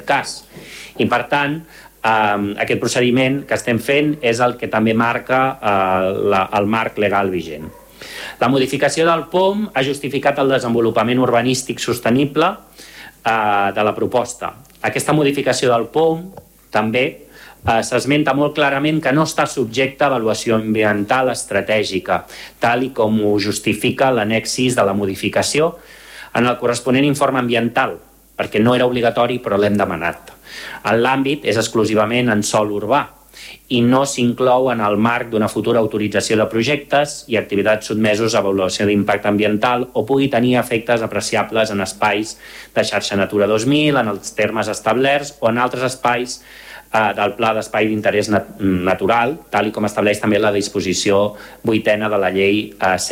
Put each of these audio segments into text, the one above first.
aquest cas. I, per tant, aquest procediment que estem fent és el que també marca el marc legal vigent. La modificació del POM ha justificat el desenvolupament urbanístic sostenible de la proposta. Aquesta modificació del POM també s'esmenta molt clarament que no està subjecte a avaluació ambiental estratègica, tal i com ho justifica l'annex 6 de la modificació en el corresponent informe ambiental, perquè no era obligatori però l'hem demanat. L'àmbit és exclusivament en sòl urbà i no s'inclou en el marc d'una futura autorització de projectes i activitats sotmesos a avaluació d'impacte ambiental o pugui tenir efectes apreciables en espais de xarxa Natura 2000, en els termes establerts o en altres espais del Pla d'Espai d'Interès Natural, tal com estableix també la disposició 8a de la Llei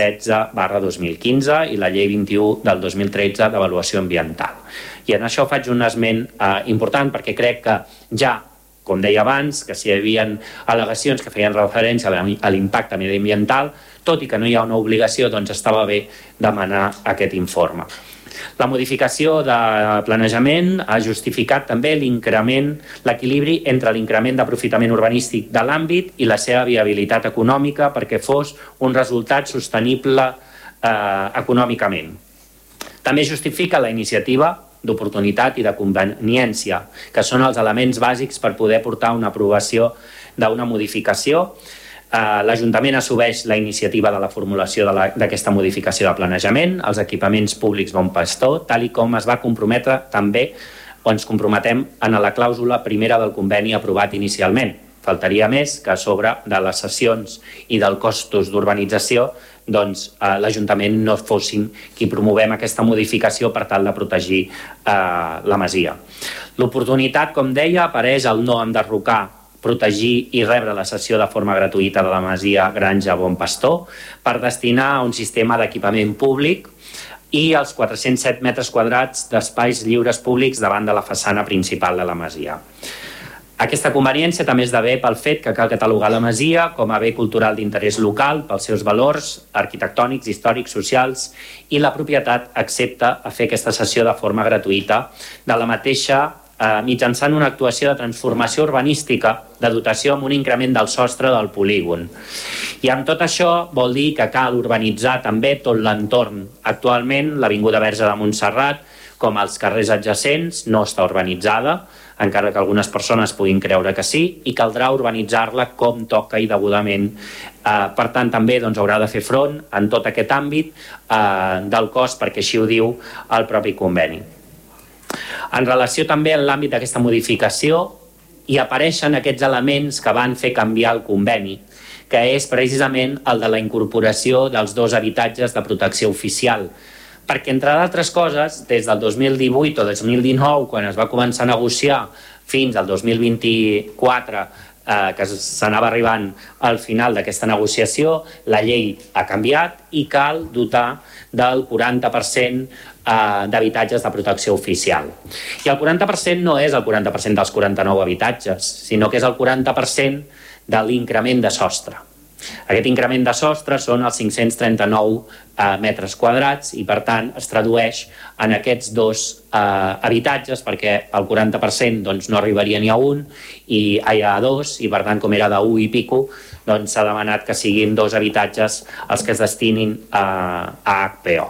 16/2015 i la Llei 21 del 2013 d'Avaluació Ambiental. I en això faig un esment important perquè crec que ja, com deia abans, que si hi havia al·legacions que feien referència a l'impacte mediambiental, tot i que no hi ha una obligació, doncs estava bé demanar aquest informe. La modificació de planejament ha justificat també l'equilibri entre l'increment d'aprofitament urbanístic de l'àmbit i la seva viabilitat econòmica perquè fos un resultat sostenible econòmicament. També justifica la iniciativa d'oportunitat i de conveniència, que són els elements bàsics per poder portar una aprovació d'una modificació. L'Ajuntament assumeix la iniciativa de la formulació d'aquesta modificació de planejament, els equipaments públics Bon Pastor, tal i com es va comprometre també, o ens comprometem en la clàusula primera del conveni aprovat inicialment. Faltaria més que a sobre de les cessions i dels costos d'urbanització l'Ajuntament no fossin qui promovem aquesta modificació per tal de protegir la masia. L'oportunitat, com deia, apareix al no enderrocar, protegir i rebre la cessió de forma gratuïta de la masia Granja Bon Pastor per destinar a un sistema d'equipament públic i els 407 metres quadrats d'espais lliures públics davant de la façana principal de la masia. Aquesta conveniència també esdevé pel fet que cal catalogar la masia com a bé cultural d'interès local pels seus valors arquitectònics, històrics, socials i la propietat accepta a fer aquesta cessió de forma gratuïta de la mateixa mitjançant una actuació de transformació urbanística de dotació amb un increment del sostre del polígon. I amb tot això vol dir que cal urbanitzar també tot l'entorn. Actualment, l'Avinguda Verge de Montserrat, com els carrers adjacents, no està urbanitzada, encara que algunes persones puguin creure que sí, i caldrà urbanitzar-la com toca i degudament. Per tant, també haurà de fer front en tot aquest àmbit del cost, perquè així ho diu el propi conveni. En relació també en l'àmbit d'aquesta modificació hi apareixen aquests elements que van fer canviar el conveni, que és precisament el de la incorporació dels 2 habitatges de protecció oficial, perquè entre d'altres coses, des del 2018 o 2019, quan es va començar a negociar fins al 2024, que s'anava arribant al final d'aquesta negociació, la llei ha canviat i cal dotar del 40% d'habitatges de protecció oficial. I el 40% no és el 40% dels 49 habitatges, sinó que és el 40% de l'increment de sostre. Aquest increment de sostre són els 539 metres quadrats i, per tant, es tradueix en aquests 2 habitatges perquè el 40% no arribaria ni a un i a 2 i, per tant, com era d'1 i pico, s'ha demanat que siguin 2 habitatges els que es destinin a HPO.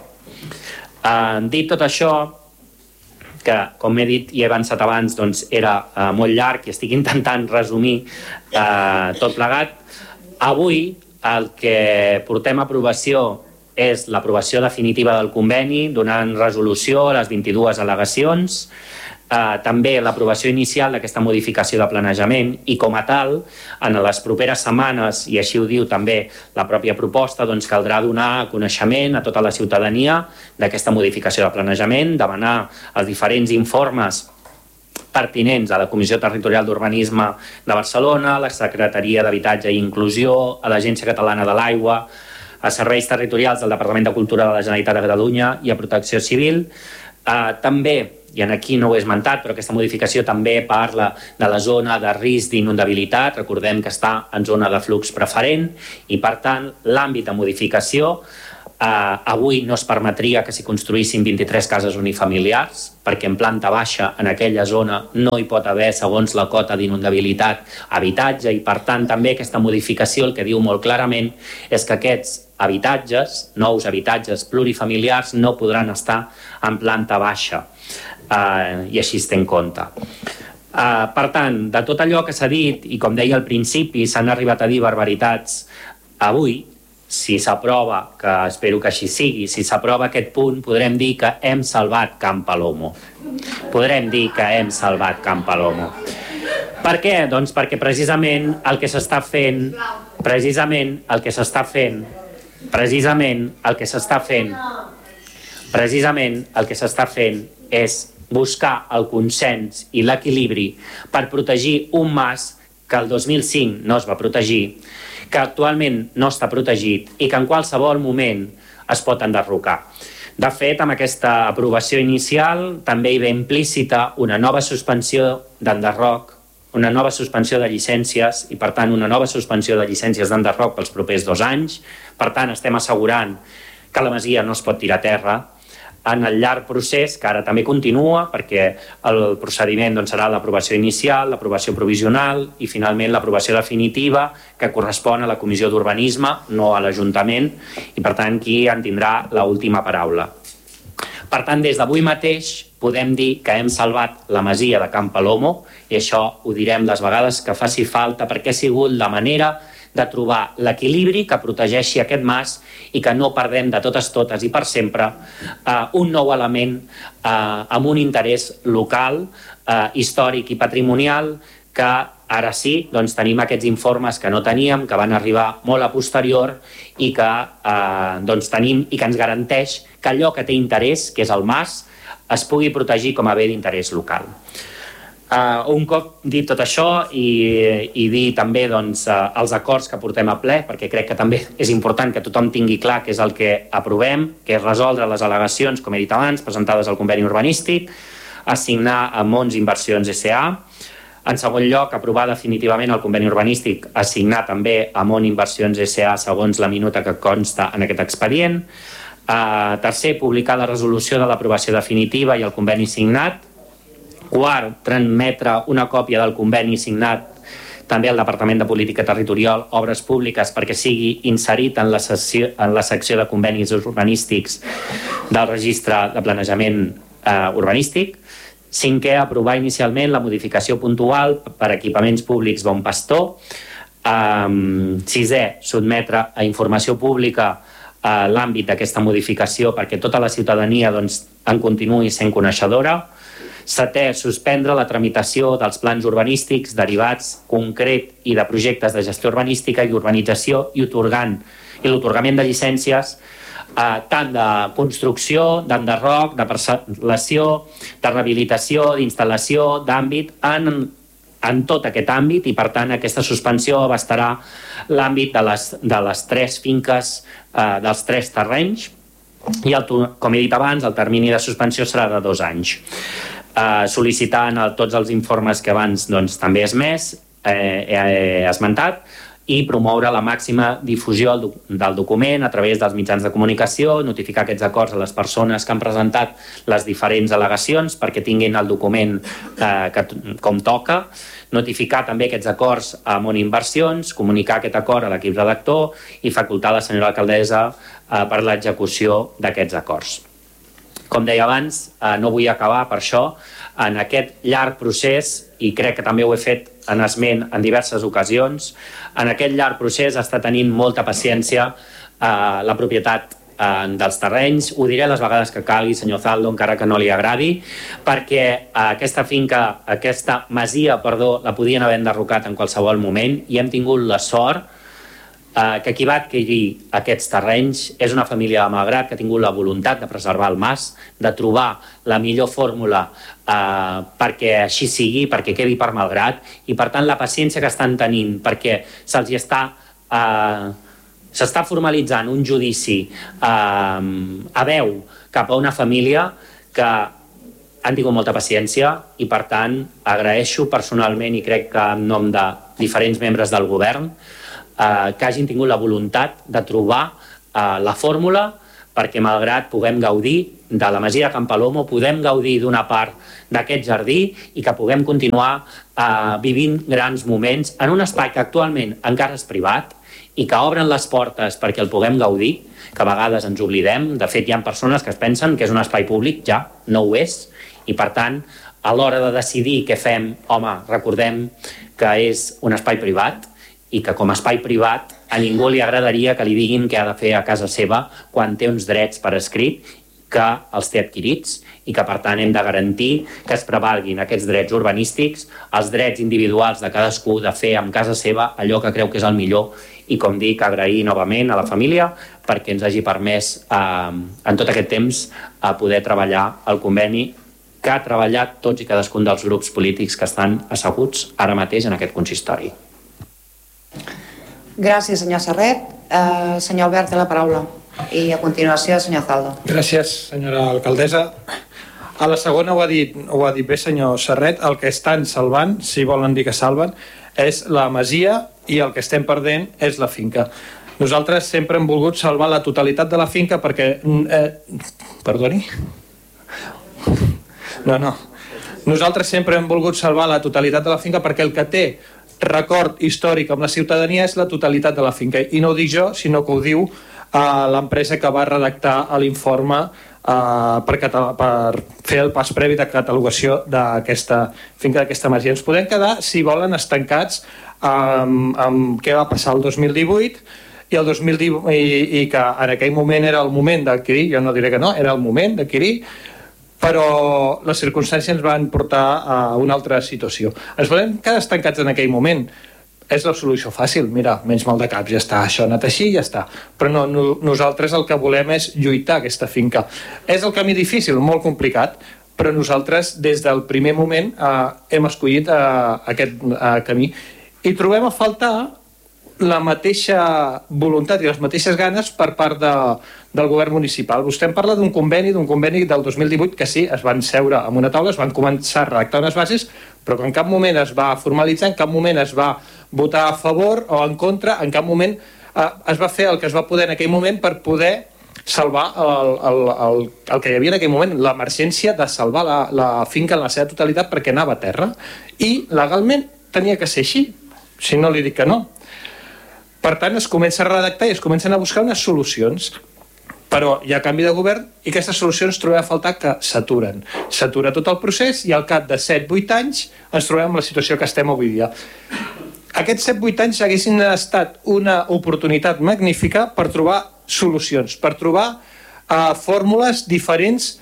Dit tot això, que, com he dit i he avançat abans, era molt llarg i estic intentant resumir tot plegat, avui el que portem a aprovació és l'aprovació definitiva del conveni, donant resolució a les 22 al·legacions, també l'aprovació inicial d'aquesta modificació de planejament i, com a tal, en les properes setmanes, i així ho diu també la pròpia proposta, caldrà donar coneixement a tota la ciutadania d'aquesta modificació de planejament, demanar els diferents informes pertinents a la Comissió Territorial d'Urbanisme de Barcelona, a la Secretaria d'Habitatge i Inclusió, a l'Agència Catalana de l'Aigua, a Serveis Territorials del Departament de Cultura de la Generalitat de Catalunya i a Protecció Civil. També, i aquí no ho he esmentat, però aquesta modificació també parla de la zona de risc d'inundabilitat, recordem que està en zona de flux preferent i, per tant, l'àmbit de modificació Avui no es permetria que s'hi construïssin 23 cases unifamiliars, perquè en planta baixa, en aquella zona, no hi pot haver, segons la cota d'inundabilitat, habitatge, i per tant també aquesta modificació el que diu molt clarament és que aquests habitatges, nous habitatges plurifamiliars, no podran estar en planta baixa, i així es té en compte. Per tant, de tot allò que s'ha dit, i com deia al principi, s'han arribat a dir barbaritats avui. Si s'aprova, que espero que així sigui, si s'aprova aquest punt, podrem dir que hem salvat Can Palomo. Podrem dir que hem salvat Can Palomo. Per què? Doncs perquè precisament el que s'està fent, és buscar el consens i l'equilibri per protegir un mas que el 2005 no es va protegir, que actualment no està protegit i que en qualsevol moment es pot enderrocar. De fet, amb aquesta aprovació inicial també hi ve implícita una nova suspensió d'enderroc, una nova suspensió de llicències i, per tant, una nova suspensió de llicències d'enderroc pels propers 2 anys. Per tant, estem assegurant que la masia no es pot tirar a terra en el llarg procés, que ara també continua, perquè el procediment serà l'aprovació inicial, l'aprovació provisional i finalment l'aprovació definitiva, que correspon a la Comissió d'Urbanisme, no a l'Ajuntament, i per tant qui en tindrà l'última paraula. Per tant, des d'avui mateix podem dir que hem salvat la masia de Can Palomo, i això ho direm les vegades que faci falta, perquè ha sigut la manera de trobar l'equilibri que protegeixi aquest mas i que no perdem de totes i per sempre un nou element amb un interès local, històric i patrimonial, que ara sí, tenim aquests informes que no teníem, que van arribar molt a posterior i que tenim i que ens garanteix que allò que té interès, que és el mas, es pugui protegir com a bé d'interès local. Un cop dit tot això i dir també els acords que portem a ple, perquè crec que també és important que tothom tingui clar què és el que aprovem, que és resoldre les al·legacions, com he dit abans, presentades al conveni urbanístic, assignar a Mons Inversions S.A., en segon lloc, aprovar definitivament el conveni urbanístic, assignar també a Mons Inversions S.A. segons la minuta que consta en aquest expedient. Tercer, publicar la resolució de l'aprovació definitiva i el conveni signat. Quart, transmetre una còpia del conveni signat també al Departament de Política Territorial, Obres Públiques, perquè sigui inserit en la secció de convenis urbanístics del registre de planejament urbanístic. Cinquè, aprovar inicialment la modificació puntual per equipaments públics Bon Pastor. Sisè, sotmetre a informació pública l'àmbit d'aquesta modificació perquè tota la ciutadania en continuï sent coneixedora. Setè, suspendre la tramitació dels plans urbanístics derivats concret i de projectes de gestió urbanística i urbanització i l'atorgament de llicències tant de construcció, d'enderroc, de parcel·lació, de rehabilitació, d'instal·lació, d'àmbit, en tot aquest àmbit, i per tant aquesta suspensió abastarà l'àmbit de les 3 finques dels 3 terrenys i, com he dit abans, el termini de suspensió serà de 2 anys. Sol·licitant tots els informes que abans també he esmentat i promoure la màxima difusió del document a través dels mitjans de comunicació, notificar aquests acords a les persones que han presentat les diferents al·legacions perquè tinguin el document com toca, notificar també aquests acords a Mont Inversions, comunicar aquest acord a l'equip redactor i facultar la senyora alcaldessa per l'execució d'aquests acords. Com deia abans, no vull acabar per això, en aquest llarg procés, i crec que també ho he fet en esment en diverses ocasions, en aquest llarg procés està tenint molta paciència la propietat dels terrenys. Ho diré les vegades que calgui, senyor Zaldo, encara que no li agradi, perquè aquesta masia, la podien haver enderrocat en qualsevol moment i hem tingut la sort que qui va adquirir aquests terrenys és una família de Malgrat que ha tingut la voluntat de preservar el mas, de trobar la millor fórmula perquè així sigui, perquè quedi per Malgrat, i per tant la paciència que estan tenint perquè s'està formalitzant un judici a veu cap a una família que han tingut molta paciència i per tant agraeixo personalment i crec que en nom de diferents membres del govern que hagin tingut la voluntat de trobar la fórmula perquè malgrat puguem gaudir de la masia de Campalomo, podem gaudir d'una part d'aquest jardí i que puguem continuar vivint grans moments en un espai que actualment encara és privat i que obren les portes perquè el puguem gaudir, que a vegades ens oblidem. De fet, hi ha persones que es pensen que és un espai públic, ja no ho és, i per tant, a l'hora de decidir què fem, home, recordem que és un espai privat i que com a espai privat a ningú li agradaria que li diguin què ha de fer a casa seva quan té uns drets per escrit que els té adquirits i que per tant hem de garantir que es prevalguin aquests drets urbanístics, els drets individuals de cadascú de fer amb casa seva allò que creu que és el millor i, com dic, agrair novament a la família perquè ens hagi permès en tot aquest temps a poder treballar el conveni que ha treballat tots i cadascun dels grups polítics que estan asseguts ara mateix en aquest consistori. Gràcies, senyor Serret. Senyor Albert, té la paraula. I a continuació, senyor Zaldo. Gràcies, senyora alcaldessa. A la segona ho ha dit bé, senyor Serret. El que estan salvant, si volen dir que salven, és la masia i el que estem perdent és la finca. Nosaltres sempre hem volgut salvar la totalitat de la finca perquè... Perdoni? No. Nosaltres sempre hem volgut salvar la totalitat de la finca perquè el que té record històric amb la ciutadania és la totalitat de la finca. I no ho dic jo, sinó que ho diu l'empresa que va redactar l'informe per fer el pas previ de catalogació d'aquesta finca, d'aquesta masia. Ens podem quedar, si volen, estancats amb què va passar el 2018 i el 2018 i que en aquell moment era el moment d'adquirir, jo no diré que no, era el moment d'adquirir, però les circumstàncies ens van portar a una altra situació. Ens podem quedar estancats en aquell moment. És la solució fàcil, mira, menys mal de cap, ja està, això ha anat així i ja està. Però no, nosaltres el que volem és lluitar aquesta finca. És el camí difícil, molt complicat, però nosaltres des del primer moment hem escollit aquest camí. I trobem a faltar la mateixa voluntat i les mateixes ganes per part del govern municipal. Vostè em parla d'un conveni del 2018 que sí, es van seure en una taula, es van començar a redactar unes bases, però que en cap moment es va formalitzar, en cap moment es va votar a favor o en contra, en cap moment es va fer el que es va poder en aquell moment per poder salvar el que hi havia en aquell moment, l'emergència de salvar la finca en la seva totalitat perquè anava a terra. I legalment tenia que ser així, si no li dic que no. Per tant, es comença a redactar i es comencen a buscar unes solucions. Però hi ha canvi de govern i aquestes solucions trobem a faltar que s'aturen. S'atura tot el procés i al cap de 7-8 anys ens trobem en la situació que estem avui dia. Aquests 7-8 anys haguessin estat una oportunitat magnífica per trobar solucions, per trobar fórmules diferents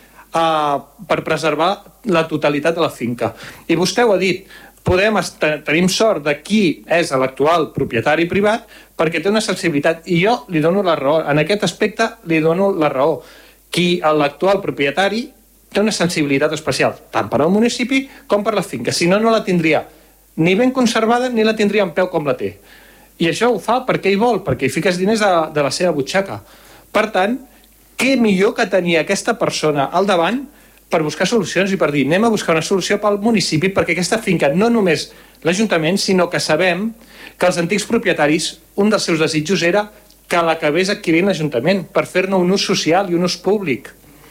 per preservar la totalitat de la finca. I vostè ho ha dit, tenim sort de qui és l'actual propietari privat perquè té una sensibilitat, i jo li dono la raó, en aquest aspecte li dono la raó. L'actual propietari té una sensibilitat especial, tant per al municipi com per la finca, si no, no la tindria ni ben conservada ni la tindria en peu com la té. I això ho fa perquè ell vol, perquè hi fiques diners de la seva butxaca. Per tant, què millor que tenir aquesta persona al davant per buscar solucions i per dir anem a buscar una solució pel municipi perquè aquesta finca, no només l'Ajuntament, sinó que sabem que els antics propietaris, un dels seus desitjos era que l'acabés adquirint l'Ajuntament per fer-ne un ús social i un ús públic.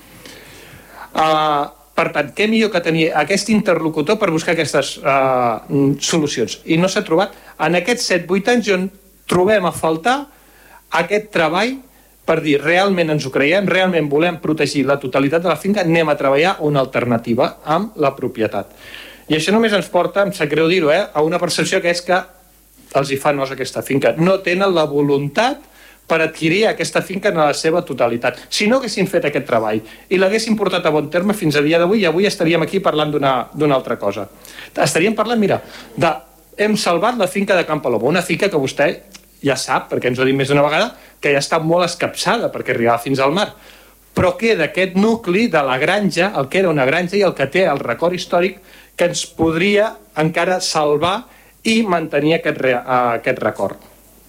Per tant, què millor que tenir aquest interlocutor per buscar aquestes solucions? I no s'ha trobat. En aquests 7-8 anys on trobem a faltar aquest treball per dir, realment ens ho creiem, realment volem protegir la totalitat de la finca, anem a treballar una alternativa amb la propietat. I això només ens porta, em sap greu dir-ho, a una percepció que és que els hi fa nosa aquesta finca. No tenen la voluntat per adquirir aquesta finca en la seva totalitat. Si no haguessin fet aquest treball i l'haguessin portat a bon terme fins a dia d'avui, i avui estaríem aquí parlant d'una altra cosa. Estaríem parlant, mira, hem salvat la finca de Campalomo, una finca que vostè ja sap, perquè ens ho ha dit més d'una vegada, que ja està molt escapçada perquè arribava fins al mar. Però queda aquest nucli de la granja, el que era una granja i el que té el record històric, que ens podria encara salvar i mantenir aquest record.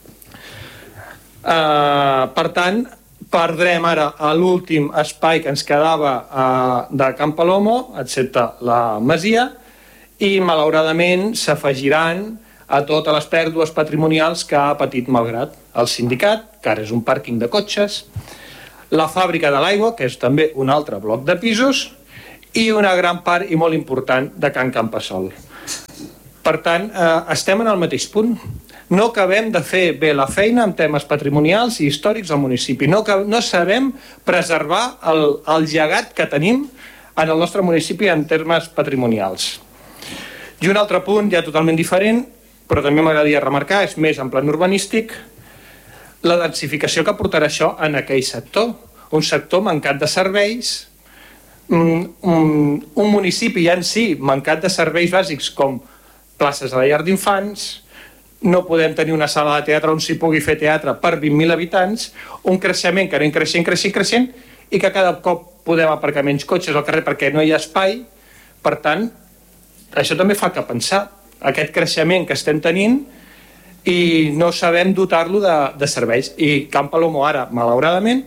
Per tant, perdrem ara l'últim espai que ens quedava de Campalomo, excepte la masia, i malauradament s'afegiran a totes les pèrdues patrimonials que ha patit Malgrat. El sindicat, que ara és un pàrquing de cotxes, la fàbrica de l'aigua, que és també un altre bloc de pisos, i una gran part i molt important de Can Campassol. Per tant, estem en el mateix punt. No acabem de fer bé la feina en temes patrimonials i històrics al municipi. No sabem preservar el llegat que tenim en el nostre municipi en termes patrimonials. I un altre punt ja totalment diferent, però també m'agradaria remarcar, és més en plan urbanístic, la densificació que portarà això en aquell sector. Un sector mancat de serveis, un municipi ja en si mancat de serveis bàsics com places a la llar d'infants, no podem tenir una sala de teatre on s'hi pugui fer teatre per 20.000 habitants, un creixement que anem creixent, i que cada cop podem aparcar menys cotxes al carrer perquè no hi ha espai. Per tant, això també fa que pensar aquest creixement que estem tenint i no sabem dotar-lo de serveis. I Can Palomo ara, malauradament,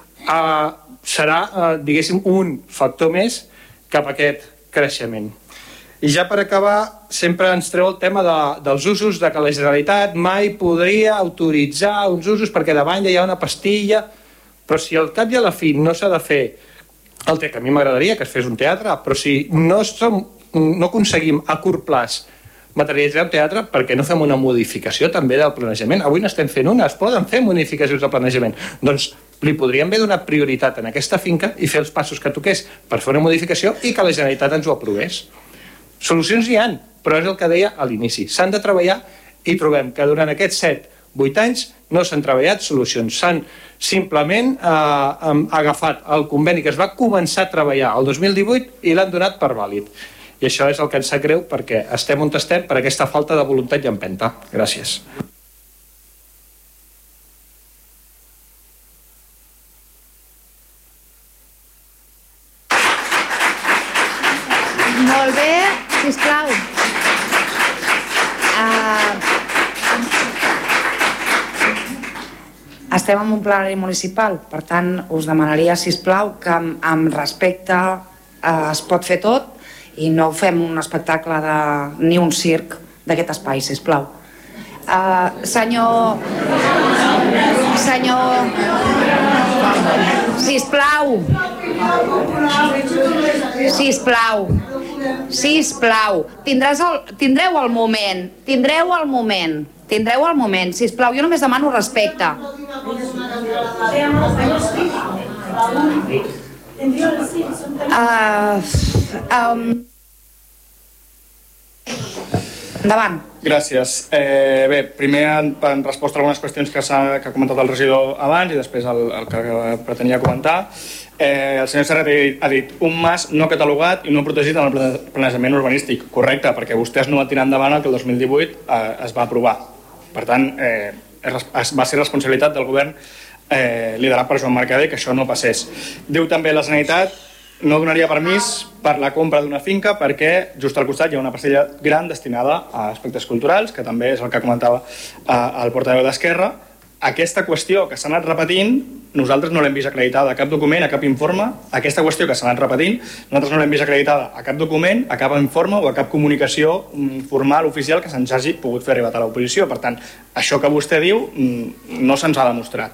serà, diguéssim, un factor més cap a aquest creixement. I ja per acabar, sempre ens treu el tema dels usos, de que la Generalitat mai podria autoritzar uns usos perquè davant hi ha una pastilla, però si al cap i a la fi no s'ha de fer el que a mi m'agradaria que es fes un teatre, però si no aconseguim a curt plaç materialitzar un teatre, perquè no fem una modificació també del planejament? Avui n'estem fent una, es poden fer modificacions del planejament. Doncs li podríem haver donat prioritat en aquesta finca i fer els passos que toqués per fer una modificació i que la Generalitat ens ho aprovés. Solucions hi han, però és el que deia a l'inici. S'han de treballar i trobem que durant aquests 7-8 anys no s'han treballat solucions. S'han simplement agafat el conveni que es va començar a treballar el 2018 i l'han donat per vàlid. I això és el que ens sap greu perquè estem on estem per aquesta falta de voluntat i empenta. Gràcies. Molt bé, sisplau. Estem en un plenari municipal, per tant, us demanaria, sisplau, que amb respecte es pot fer tot i no fem un espectacle ni un circ d'aquest espai, sisplau. Senyor... Sisplau. Tindreu el moment. Sisplau, jo només demano respecte. Endavant. Gràcies. Bé, primer en resposta a algunes qüestions que ha comentat el regidor abans i després el que pretenia comentar. El senyor Serret ha dit un mas no catalogat i no protegit en el planejament urbanístic. Correcte, perquè vostès no van tirar endavant el que el 2018 es va aprovar. Per tant, va ser responsabilitat del govern liderat per Joan Mercader que això no passés. Diu també la Generalitat no donaria permís per la compra d'una finca perquè just al costat hi ha una parcel·la gran destinada a aspectes culturals, que també és el que comentava el portaveu d'Esquerra. Aquesta qüestió que s'ha anat repetint, nosaltres no l'hem vist acreditada a cap document, a cap informe. Aquesta qüestió que s'ha anat repetint, nosaltres no l'hem vist acreditada a cap document, a cap informe o a cap comunicació formal, oficial, que se'ns hagi pogut fer arribar a l'oposició. Per tant, això que vostè diu no se'ns ha demostrat.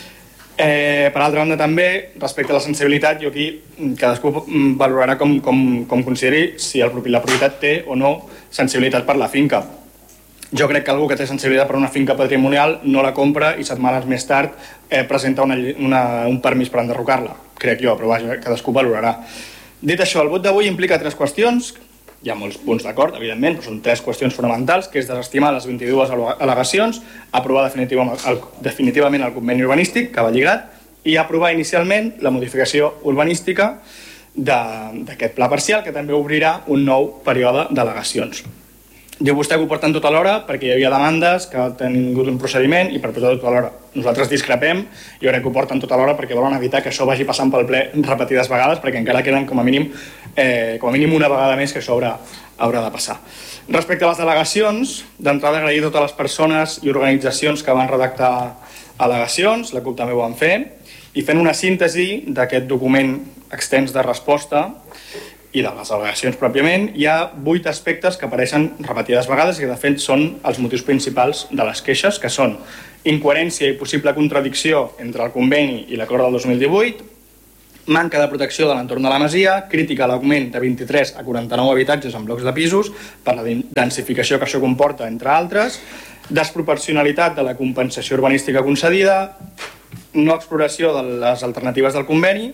Per altra banda també, respecte a la sensibilitat, jo aquí cadascú valorarà com consideri si la propietat té o no sensibilitat per la finca. Jo crec que algú que té sensibilitat per una finca patrimonial no la compra i setmanes més tard presenta un permís per enderrocar-la, crec jo, però vaja, cadascú valorarà. Dit això, el vot d'avui implica 3 qüestions. Hi ha molts punts d'acord, evidentment, però són 3 qüestions fonamentals, que és desestimar les 22 al·legacions, aprovar definitivament el conveni urbanístic, que va lligat, i aprovar inicialment la modificació urbanística d'aquest pla parcial, que també obrirà un nou període d'al·legacions. Diu vostè que ho porten tot alhora perquè hi havia demandes que han tingut un procediment i per posar tot alhora. Nosaltres discrepem, jo crec que ho porten tot alhora perquè volen evitar que això vagi passant pel ple repetides vegades, perquè encara queden com a mínim una vegada més que això haurà de passar. Respecte a les delegacions, d'entrada agrair a totes les persones i organitzacions que van redactar al·legacions, la CUP també ho van fer, i fent una síntesi d'aquest document extens de resposta, i de les al·legacions pròpiament, hi ha 8 aspectes que apareixen repetides vegades i que de fet són els motius principals de les queixes, que són incoherència i possible contradicció entre el conveni i l'acord del 2018, manca de protecció de l'entorn de la masia, crítica a l'augment de 23 a 49 habitatges en blocs de pisos per la densificació que això comporta, entre altres, desproporcionalitat de la compensació urbanística concedida, no exploració de les alternatives del conveni,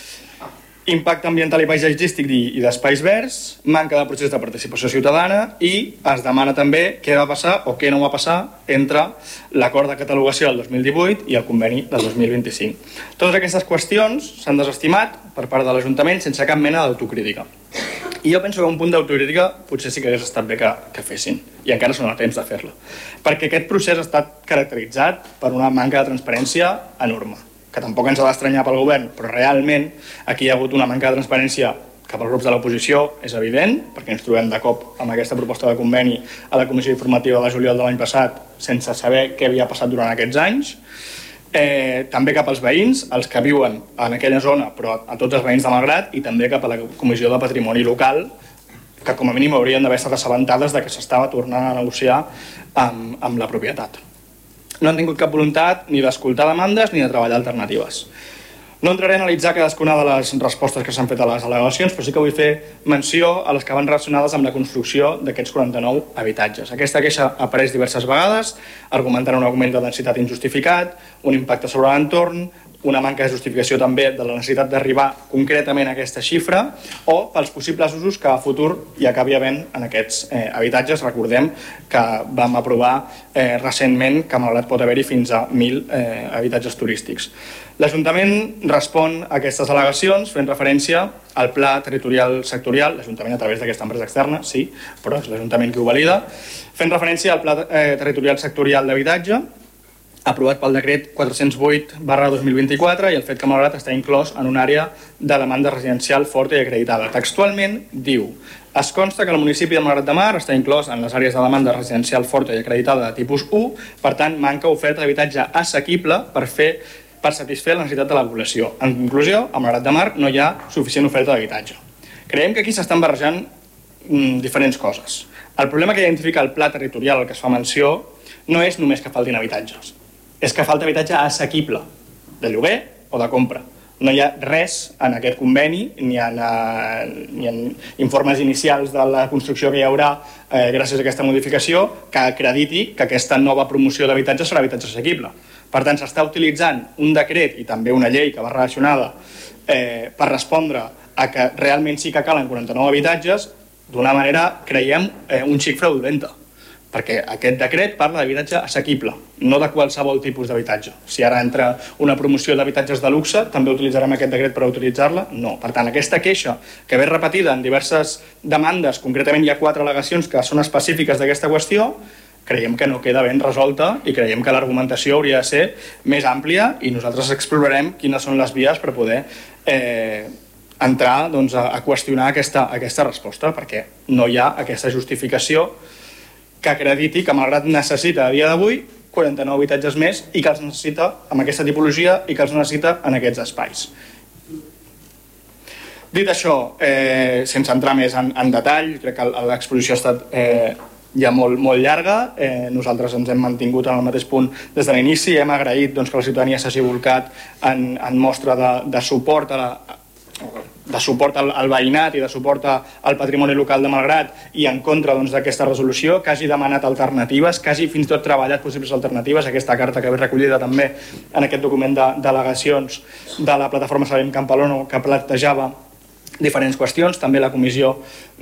impacte ambiental i paisatgístic i d'espais verds, manca de procés de participació ciutadana i es demana també què va passar o què no va passar entre l'acord de catalogació del 2018 i el conveni del 2025. Totes aquestes qüestions s'han desestimat per part de l'Ajuntament sense cap mena d'autocrítica. I jo penso que un punt d'autocrítica potser sí que hagués estat bé que fessin, i encara són a temps de fer-la, perquè aquest procés ha estat caracteritzat per una manca de transparència enorme, que tampoc ens ha d'estranyar pel govern, però realment aquí hi ha hagut una manca de transparència cap als grups de l'oposició, és evident, perquè ens trobem de cop amb aquesta proposta de conveni a la comissió informativa de juliol de l'any passat sense saber què havia passat durant aquests anys. També cap als veïns, els que viuen en aquella zona, però a tots els veïns de Malgrat, i també cap a la Comissió de Patrimoni Local, que com a mínim haurien d'haver estat assabentades de que s'estava tornant a negociar amb la propietat. No han tingut cap voluntat ni d'escoltar demandes ni de treballar alternatives. No entraré a analitzar cadascuna de les respostes que s'han fet a les al·legacions, però sí que vull fer menció a les que van relacionades amb la construcció d'aquests 49 habitatges. Aquesta queixa apareix diverses vegades, argumentant un augment de densitat injustificat, un impacte sobre l'entorn, una manca de justificació també de la necessitat d'arribar concretament a aquesta xifra o pels possibles usos que a futur hi acabi havent en aquests habitatges. Recordem que vam aprovar recentment que malgrat pot haver-hi fins a 1.000 habitatges turístics. L'Ajuntament respon a aquestes al·legacions fent referència al Pla Territorial Sectorial, l'Ajuntament a través d'aquesta empresa externa, sí, però és l'Ajuntament qui ho valida, fent referència al Pla Territorial Sectorial d'Habitatge, aprovat pel decret 408/2024 i el fet que Malgrat està inclòs en una àrea de demanda residencial forta i acreditada. Textualment diu: es consta que el municipi de Malgrat de Mar està inclòs en les àrees de demanda residencial forta i acreditada de tipus 1, per tant manca oferta d'habitatge assequible per satisfer la necessitat de la població. En conclusió, a Malgrat de Mar no hi ha suficient oferta d'habitatge. Creiem que aquí s'estan barrejant diferents coses. El problema que identifica el pla territorial al que es fa menció no és només que faltin habitatges, és que falta habitatge assequible, de lloguer o de compra. No hi ha res en aquest conveni, ni en informes inicials de la construcció que hi haurà gràcies a aquesta modificació, que acrediti que aquesta nova promoció d'habitatge serà habitatge assequible. Per tant, s'està utilitzant un decret i també una llei que va relacionada per respondre a que realment sí que calen 49 habitatges d'una manera, creiem, un xic fraudulenta, perquè aquest decret parla d'habitatge assequible, no de qualsevol tipus d'habitatge. Si ara entra una promoció d'habitatges de luxe, també utilitzarem aquest decret per utilitzar-la? No. Per tant, aquesta queixa, que ve repetida en diverses demandes, concretament hi ha 4 al·legacions que són específiques d'aquesta qüestió, creiem que no queda ben resolta i creiem que l'argumentació hauria de ser més àmplia i nosaltres explorarem quines són les vies per poder entrar a qüestionar aquesta resposta, perquè no hi ha aquesta justificació que acrediti que Malgrat necessita a dia d'avui 49 habitatges més i que els necessita amb aquesta tipologia i que els necessita en aquests espais. Dit això, sense entrar més en detall, crec que l'exposició ha estat ja molt llarga, nosaltres ens hem mantingut en el mateix punt des de l'inici, hem agraït que la ciutadania s'hagi volcat en mostra de suport al veïnat i de suport al patrimoni local de Malgrat i en contra d'aquesta resolució, que hagi demanat alternatives, que hagi fins i tot treballat possibles alternatives, aquesta carta que ve recollida també en aquest document d'al·legacions de la plataforma Salem Campalono, que plantejava diferents qüestions, també la comissió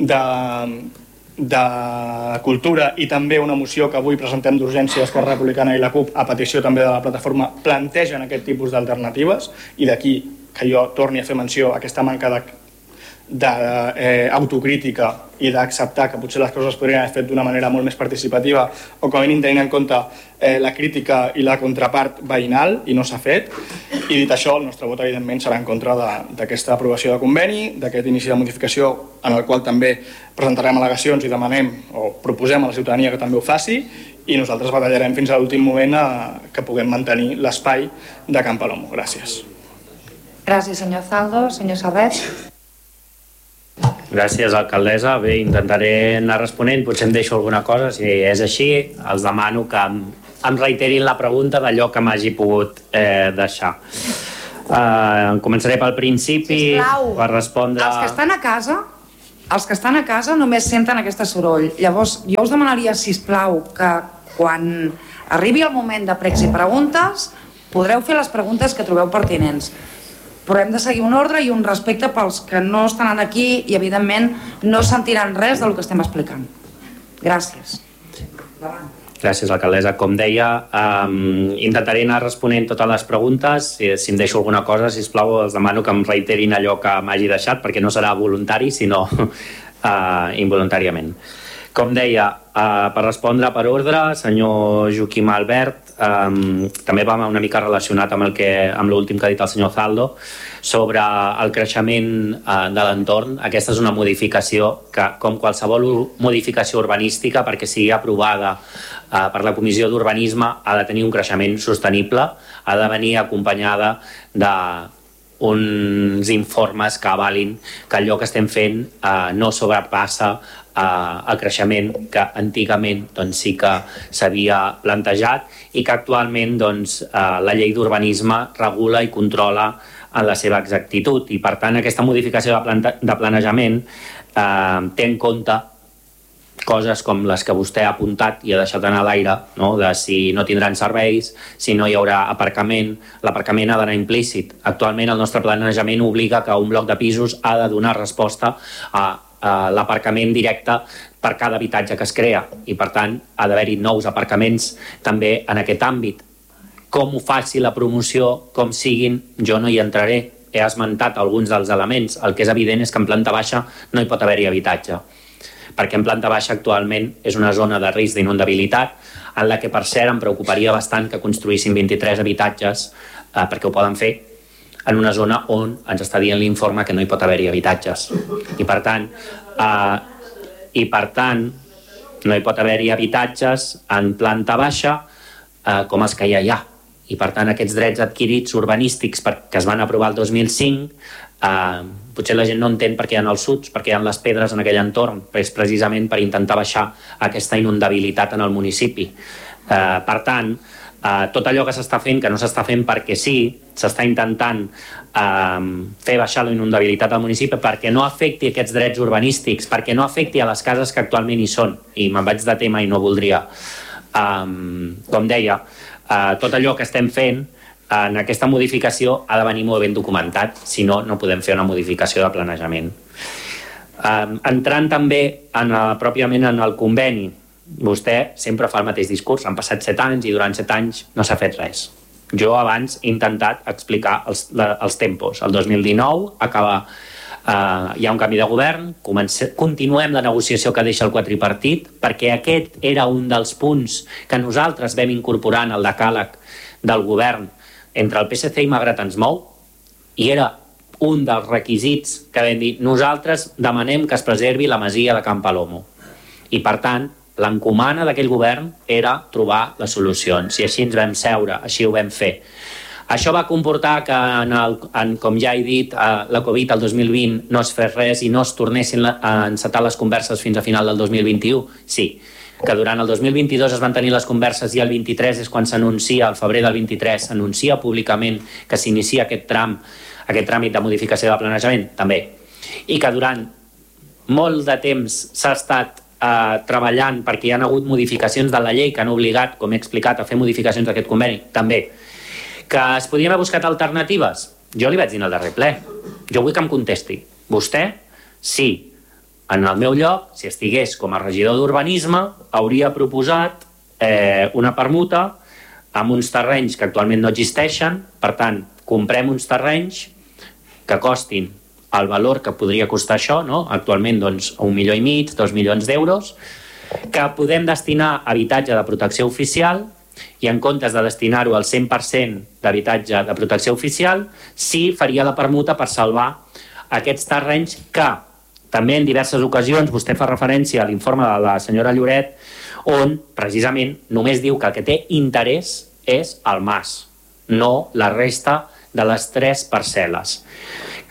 de Cultura i també una moció que avui presentem d'urgència Esquerra Republicana i la CUP a petició també de la plataforma plantegen aquest tipus d'alternatives i d'aquí que jo torni a fer menció a aquesta manca d'autocrítica i d'acceptar que potser les coses es podrien haver fet d'una manera molt més participativa o com a mínim tenint en compte la crítica i la contrapart veïnal i no s'ha fet. I dit això, el nostre vot evidentment serà en contra d'aquesta aprovació de conveni, d'aquest inici de modificació en el qual també presentarem al·legacions i demanem o proposem a la ciutadania que també ho faci i nosaltres batallarem fins a l'últim moment que puguem mantenir l'espai de Can Palomo. Gràcies. Gràcies, senyor Zaldo. Senyor Serret. Gràcies, alcaldessa. Bé, intentaré anar responent, potser em deixo alguna cosa. Si és així, els demano que em reiterin la pregunta d'allò que m'hagi pogut deixar. Començaré pel principi. Sisplau, per respondre... Els que estan a casa només senten aquest soroll. Llavors, jo us demanaria, sisplau, que quan arribi el moment de pregs i preguntes podreu fer les preguntes que trobeu pertinents. Però hem de seguir un ordre i un respecte pels que no estan aquí i, evidentment, no sentiran res del que estem explicant. Gràcies. Gràcies, alcaldessa. Com deia, intentaré anar responent totes les preguntes. Si em deixo alguna cosa, sisplau, els demano que em reiterin allò que m'hagi deixat, perquè no serà voluntari, sinó involuntàriament. Com deia, per respondre per ordre, senyor Joaquim Albert, també va una mica relacionat amb l'últim que ha dit el senyor Zaldo sobre el creixement de l'entorn. Aquesta és una modificació que, com qualsevol modificació urbanística, perquè sigui aprovada per la Comissió d'Urbanisme, ha de tenir un creixement sostenible, ha de venir acompanyada d'uns informes que avalin que allò que estem fent no sobrepassa el creixement que antigament sí que s'havia plantejat i que actualment la llei d'urbanisme regula i controla en la seva exactitud, i per tant aquesta modificació de planejament té en compte coses com les que vostè ha apuntat i ha deixat anar a l'aire, no? De si no tindran serveis, si no hi haurà aparcament. L'aparcament ha d'anar implícit. Actualment el nostre planejament obliga que un bloc de pisos ha de donar resposta a l'aparcament directe per cada habitatge que es crea, i per tant ha d'haver-hi nous aparcaments també en aquest àmbit. Com ho faci la promoció, com siguin, jo no hi entraré. He esmentat alguns dels elements. El que és evident és que en planta baixa no hi pot haver-hi habitatge, perquè en planta baixa actualment és una zona de risc d'inundabilitat en la que, per cert, em preocuparia bastant que construïssin 23 habitatges, perquè ho poden fer en una zona on ens està dient l'informe que no hi pot haver-hi habitatges. I per tant no hi pot haver-hi habitatges en planta baixa com els que ja hi ha. I per tant aquests drets adquirits urbanístics que es van aprovar el 2005, potser la gent no entén per què hi ha els suds, per què hi ha les pedres en aquell entorn, però és precisament per intentar baixar aquesta inundabilitat en el municipi. Per tant, tot allò que s'està fent, que no s'està fent perquè sí, s'està intentant fer baixar la inundabilitat al municipi perquè no afecti aquests drets urbanístics, perquè no afecti a les cases que actualment hi són. I me'n vaig de tema i no voldria. Com deia, tot allò que estem fent en aquesta modificació ha de venir molt ben documentat, si no, no podem fer una modificació de planejament. Entrant també pròpiament en el conveni, vostè sempre fa el mateix discurs, han passat 7 anys i durant 7 anys no s'ha fet res. Jo abans he intentat explicar els tempos. El 2019 hi ha un canvi de govern, continuem la negociació que deixa el quadripartit, perquè aquest era un dels punts que nosaltres vam incorporar en el decàleg del govern entre el PSC i Malgrat ens mou, i era un dels requisits que vam dir nosaltres demanem que es preservi la masia de Can Palomo. I per tant, l'encomana d'aquell govern era trobar les solucions, i així ens vam seure, així ho vam fer. Això va comportar que, com ja he dit, la Covid el 2020 no es fes res i no es tornessin a encetar les converses fins a final del 2021? Sí. Que durant el 2022 es van tenir les converses i el 23 és quan s'anuncia, al febrer del 23, s'anuncia públicament que s'inicia aquest tràmit de modificació de planejament? També. I que durant molt de temps s'ha estat treballant perquè hi ha hagut modificacions de la llei que han obligat, com he explicat, a fer modificacions d'aquest conveni? També. Que es podien haver buscat alternatives? Jo li vaig dir en el darrer ple. Jo vull que em contesti. Vostè, sí. En el meu lloc, si estigués com a regidor d'urbanisme, hauria proposat una permuta amb uns terrenys que actualment no existeixen. Per tant, comprem uns terrenys que costin el valor que podria costar això, no? Actualment, doncs, 1,5 milions, 2 milions d'euros, que podem destinar a habitatge de protecció oficial, i en comptes de destinar-ho al 100% d'habitatge de protecció oficial, sí faria la permuta per salvar aquests terrenys que també en diverses ocasions vostè fa referència a l'informe de la senyora Lloret, on precisament només diu que el que té interès és el mas, no la resta de les 3 parcel·les.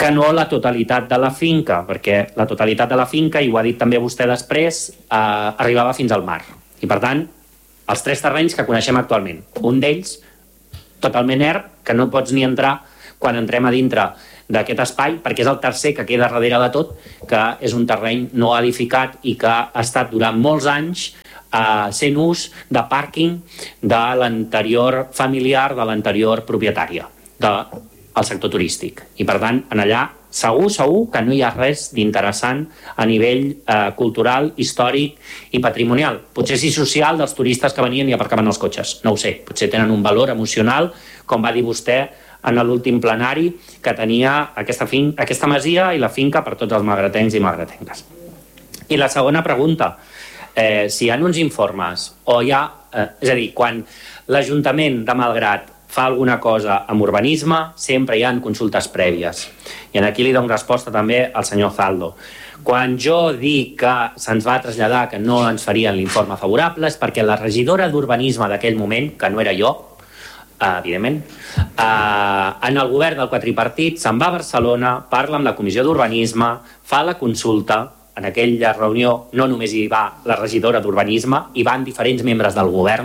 que no la totalitat de la finca, perquè la totalitat de la finca, i ho ha dit també vostè després, arribava fins al mar. I per tant, els 3 terrenys que coneixem actualment, un d'ells totalment erm, que no pots ni entrar quan entrem a dintre d'aquest espai, perquè és el tercer que queda darrere de tot, que és un terreny no edificat i que ha estat durant molts anys sent ús de pàrquing de l'anterior familiar, de l'anterior propietària del sector turístic. I per tant, en allà segur que no hi ha res d'interessant a nivell cultural, històric i patrimonial. Potser sí social dels turistes que venien i aparcaven els cotxes, no ho sé, potser tenen un valor emocional, com va dir vostè en l'últim plenari, que tenia aquesta masia i la finca per tots els malgratencs i malgratenques. I la segona pregunta, si hi ha uns informes o hi ha, és a dir, quan l'Ajuntament de Malgrat fa alguna cosa amb urbanisme, sempre hi ha consultes prèvies. I aquí li dono resposta també al senyor Zaldo. Quan jo dic que se'ns va traslladar que no ens farien l'informe favorable és perquè la regidora d'urbanisme d'aquell moment, que no era jo, evidentment, en el govern del quadripartit se'n va a Barcelona, parla amb la comissió d'urbanisme, fa la consulta. En aquella reunió no només hi va la regidora d'urbanisme, hi van diferents membres del govern,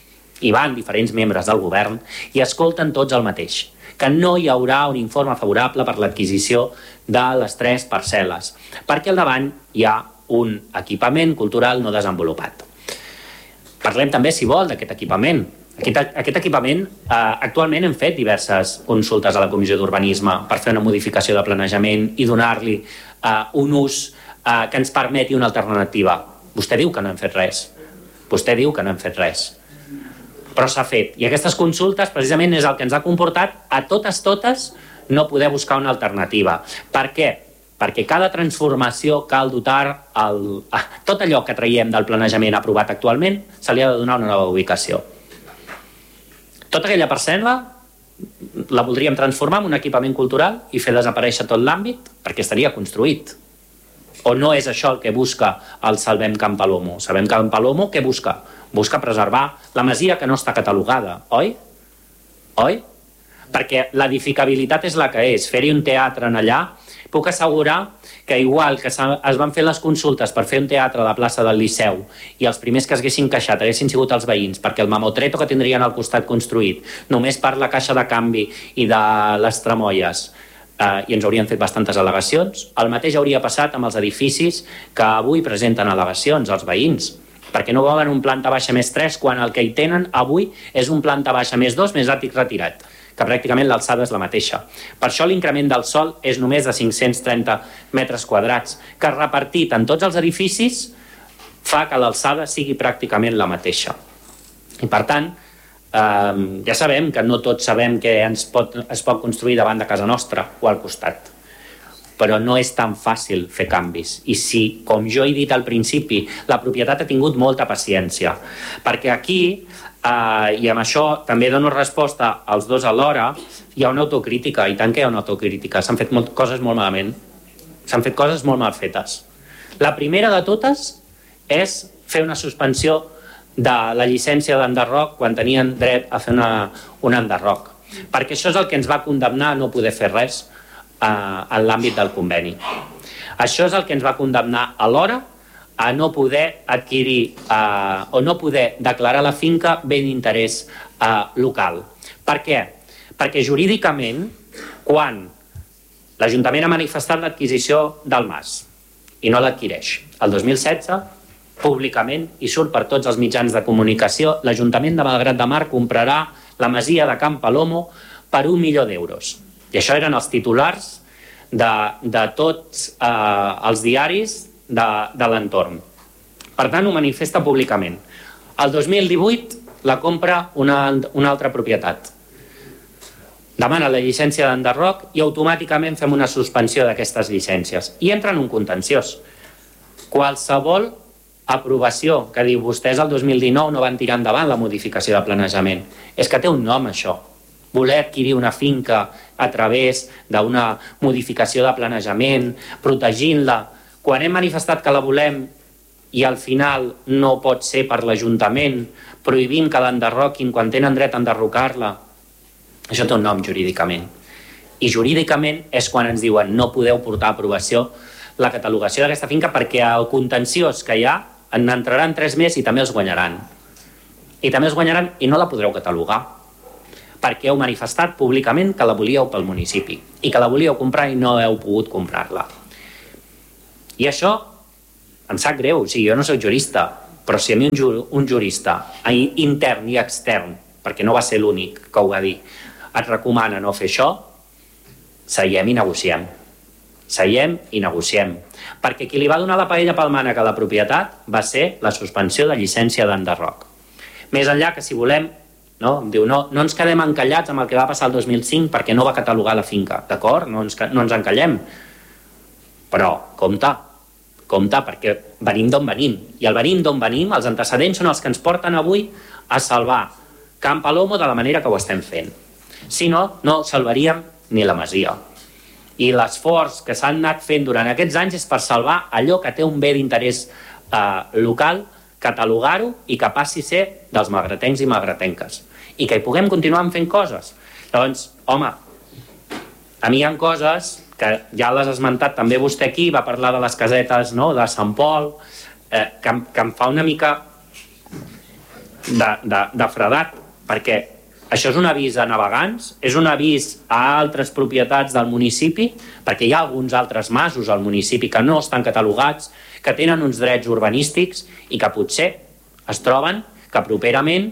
i escolten tots el mateix, que no hi haurà un informe favorable per l'adquisició de les 3 parcel·les, perquè al davant hi ha un equipament cultural no desenvolupat. Parlem també, si vol, d'aquest equipament. Aquest equipament, actualment hem fet diverses consultes a la Comissió d'Urbanisme per fer una modificació de planejament i donar-li un ús que ens permeti una alternativa. Vostè diu que no hem fet res. Però s'ha fet. I aquestes consultes precisament és el que ens ha comportat a totes no poder buscar una alternativa. Per què? Perquè cada transformació cal dotar tot allò que traiem del planejament aprovat actualment se li ha de donar una nova ubicació. Tota aquella parcel·la la voldríem transformar en un equipament cultural i fer desaparèixer tot l'àmbit perquè estaria construït. O no és això el que busca el Salvem Can Palomo? Salvem Can Palomo què busca? Busca preservar la masia que no està catalogada, oi? Perquè l'edificabilitat és la que és. Fer-hi un teatre en allà, puc assegurar que igual que es van fer les consultes per fer un teatre a la plaça del Liceu i els primers que s'haguessin queixat haguessin sigut els veïns perquè el mamotreto que tindrien al costat construït només per la caixa de canvi i de les tramolles i ens haurien fet bastantes al·legacions, el mateix hauria passat amb els edificis que avui presenten al·legacions als veïns, perquè no volen un planta baixa més 3 quan el que hi tenen avui és un planta baixa més 2 més àtic retirat, que pràcticament l'alçada és la mateixa. Per això l'increment del sòl és només de 530 metres quadrats, que repartit en tots els edificis fa que l'alçada sigui pràcticament la mateixa. I per tant, ja sabem que no tots sabem que es pot construir davant de casa nostra o al costat, però no és tan fàcil fer canvis. I si, com jo he dit al principi, la propietat ha tingut molta paciència, perquè aquí, i amb això també dono resposta als dos alhora, hi ha una autocrítica, i tant que hi ha una autocrítica. S'han fet coses molt malament, s'han fet coses molt mal fetes. La primera de totes és fer una suspensió de la llicència d'enderroc quan tenien dret a fer un enderroc, perquè això és el que ens va condemnar a no poder fer res en l'àmbit del conveni. Això és el que ens va condemnar alhora a no poder adquirir o no poder declarar la finca bé d'interès local. Per què? Perquè jurídicament, quan l'Ajuntament ha manifestat l'adquisició del mas i no l'adquireix, el 2016, públicament, i surt per tots els mitjans de comunicació, l'Ajuntament de Malgrat de Mar comprarà la masia de Can Palomo per 1 milió d'euros. I això eren els titulars de tots els diaris de l'entorn. Per tant, ho manifesta públicament. El 2018 la compra una altra propietat. Demana la llicència d'enderroc i automàticament fem una suspensió d'aquestes llicències. I entra en un contenciós. Qualsevol aprovació que diu vostès el 2019 no van tirar endavant la modificació de planejament. És que té un nom, això. Voler adquirir una finca a través d'una modificació de planejament, protegint-la, quan hem manifestat que la volem i al final no pot ser per l'Ajuntament, prohibim que l'enderroquin quan tenen dret a enderrocar-la. Això té un nom jurídicament. I jurídicament és quan ens diuen no podeu portar a aprovació la catalogació d'aquesta finca perquè el contenciós que hi ha en entraran 3 més i també els guanyaran. I també els guanyaran i no la podreu catalogar perquè heu manifestat públicament que la volíeu pel municipi i que la volíeu comprar i no heu pogut comprar-la. I això em sap greu, o sigui, jo no soc jurista, però si a mi un jurista intern i extern, perquè no va ser l'únic que ho va dir, et recomana no fer això, seiem i negociem. Seiem i negociem. Perquè qui li va donar la paella pel mànec a la propietat va ser la suspensió de llicència d'enderroc. Més enllà que si volem, no? Em diu, no ens quedem encallats amb el que va passar el 2005 perquè no va catalogar la finca. D'acord? No ens encallem. Però compte, perquè venim d'on venim. I el venim d'on venim, els antecedents són els que ens porten avui a salvar Can Palomo de la manera que ho estem fent. Si no, no salvaríem ni la masia. I l'esforç que s'han anat fent durant aquests anys és per salvar allò que té un bé d'interès local, catalogar-ho i que passi a ser dels malgratencs i malgratenques. I que hi puguem continuar fent coses. Llavors, home, a mi hi ha coses que ja les ha esmentat també vostè aquí, va parlar de les casetes, no?, de Sant Pol, que em fa una mica de fredat, perquè això és un avís a navegants, és un avís a altres propietats del municipi, perquè hi ha alguns altres masos al municipi que no estan catalogats, que tenen uns drets urbanístics i que potser es troben que properament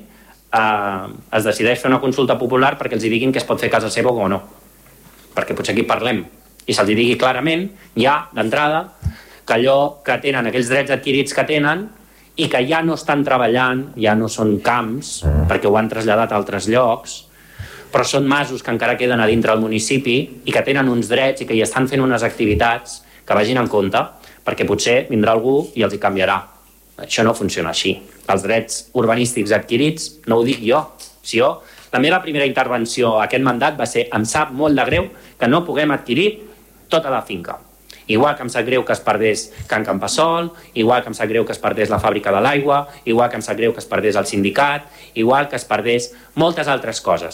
es decideix fer una consulta popular perquè els diguin que es pot fer a casa seva o no. Perquè potser aquí parlem i se'ls digui clarament, ja d'entrada, que allò que tenen, aquells drets adquirits que tenen i que ja no estan treballant, ja no són camps, perquè ho han traslladat a altres llocs, però són masos que encara queden a dintre del municipi i que tenen uns drets i que hi estan fent unes activitats que vagin en compte, perquè potser vindrà algú i els hi canviarà. Això no funciona així. Els drets urbanístics adquirits no ho dic jo. Si jo, la meva primera intervenció a aquest mandat va ser em sap molt de greu que no puguem adquirir tota la finca. Igual que em sap greu que es perdés Can Campassol, igual que em sap greu que es perdés la fàbrica de l'aigua, igual que em sap greu que es perdés el sindicat, igual que es perdés moltes altres coses.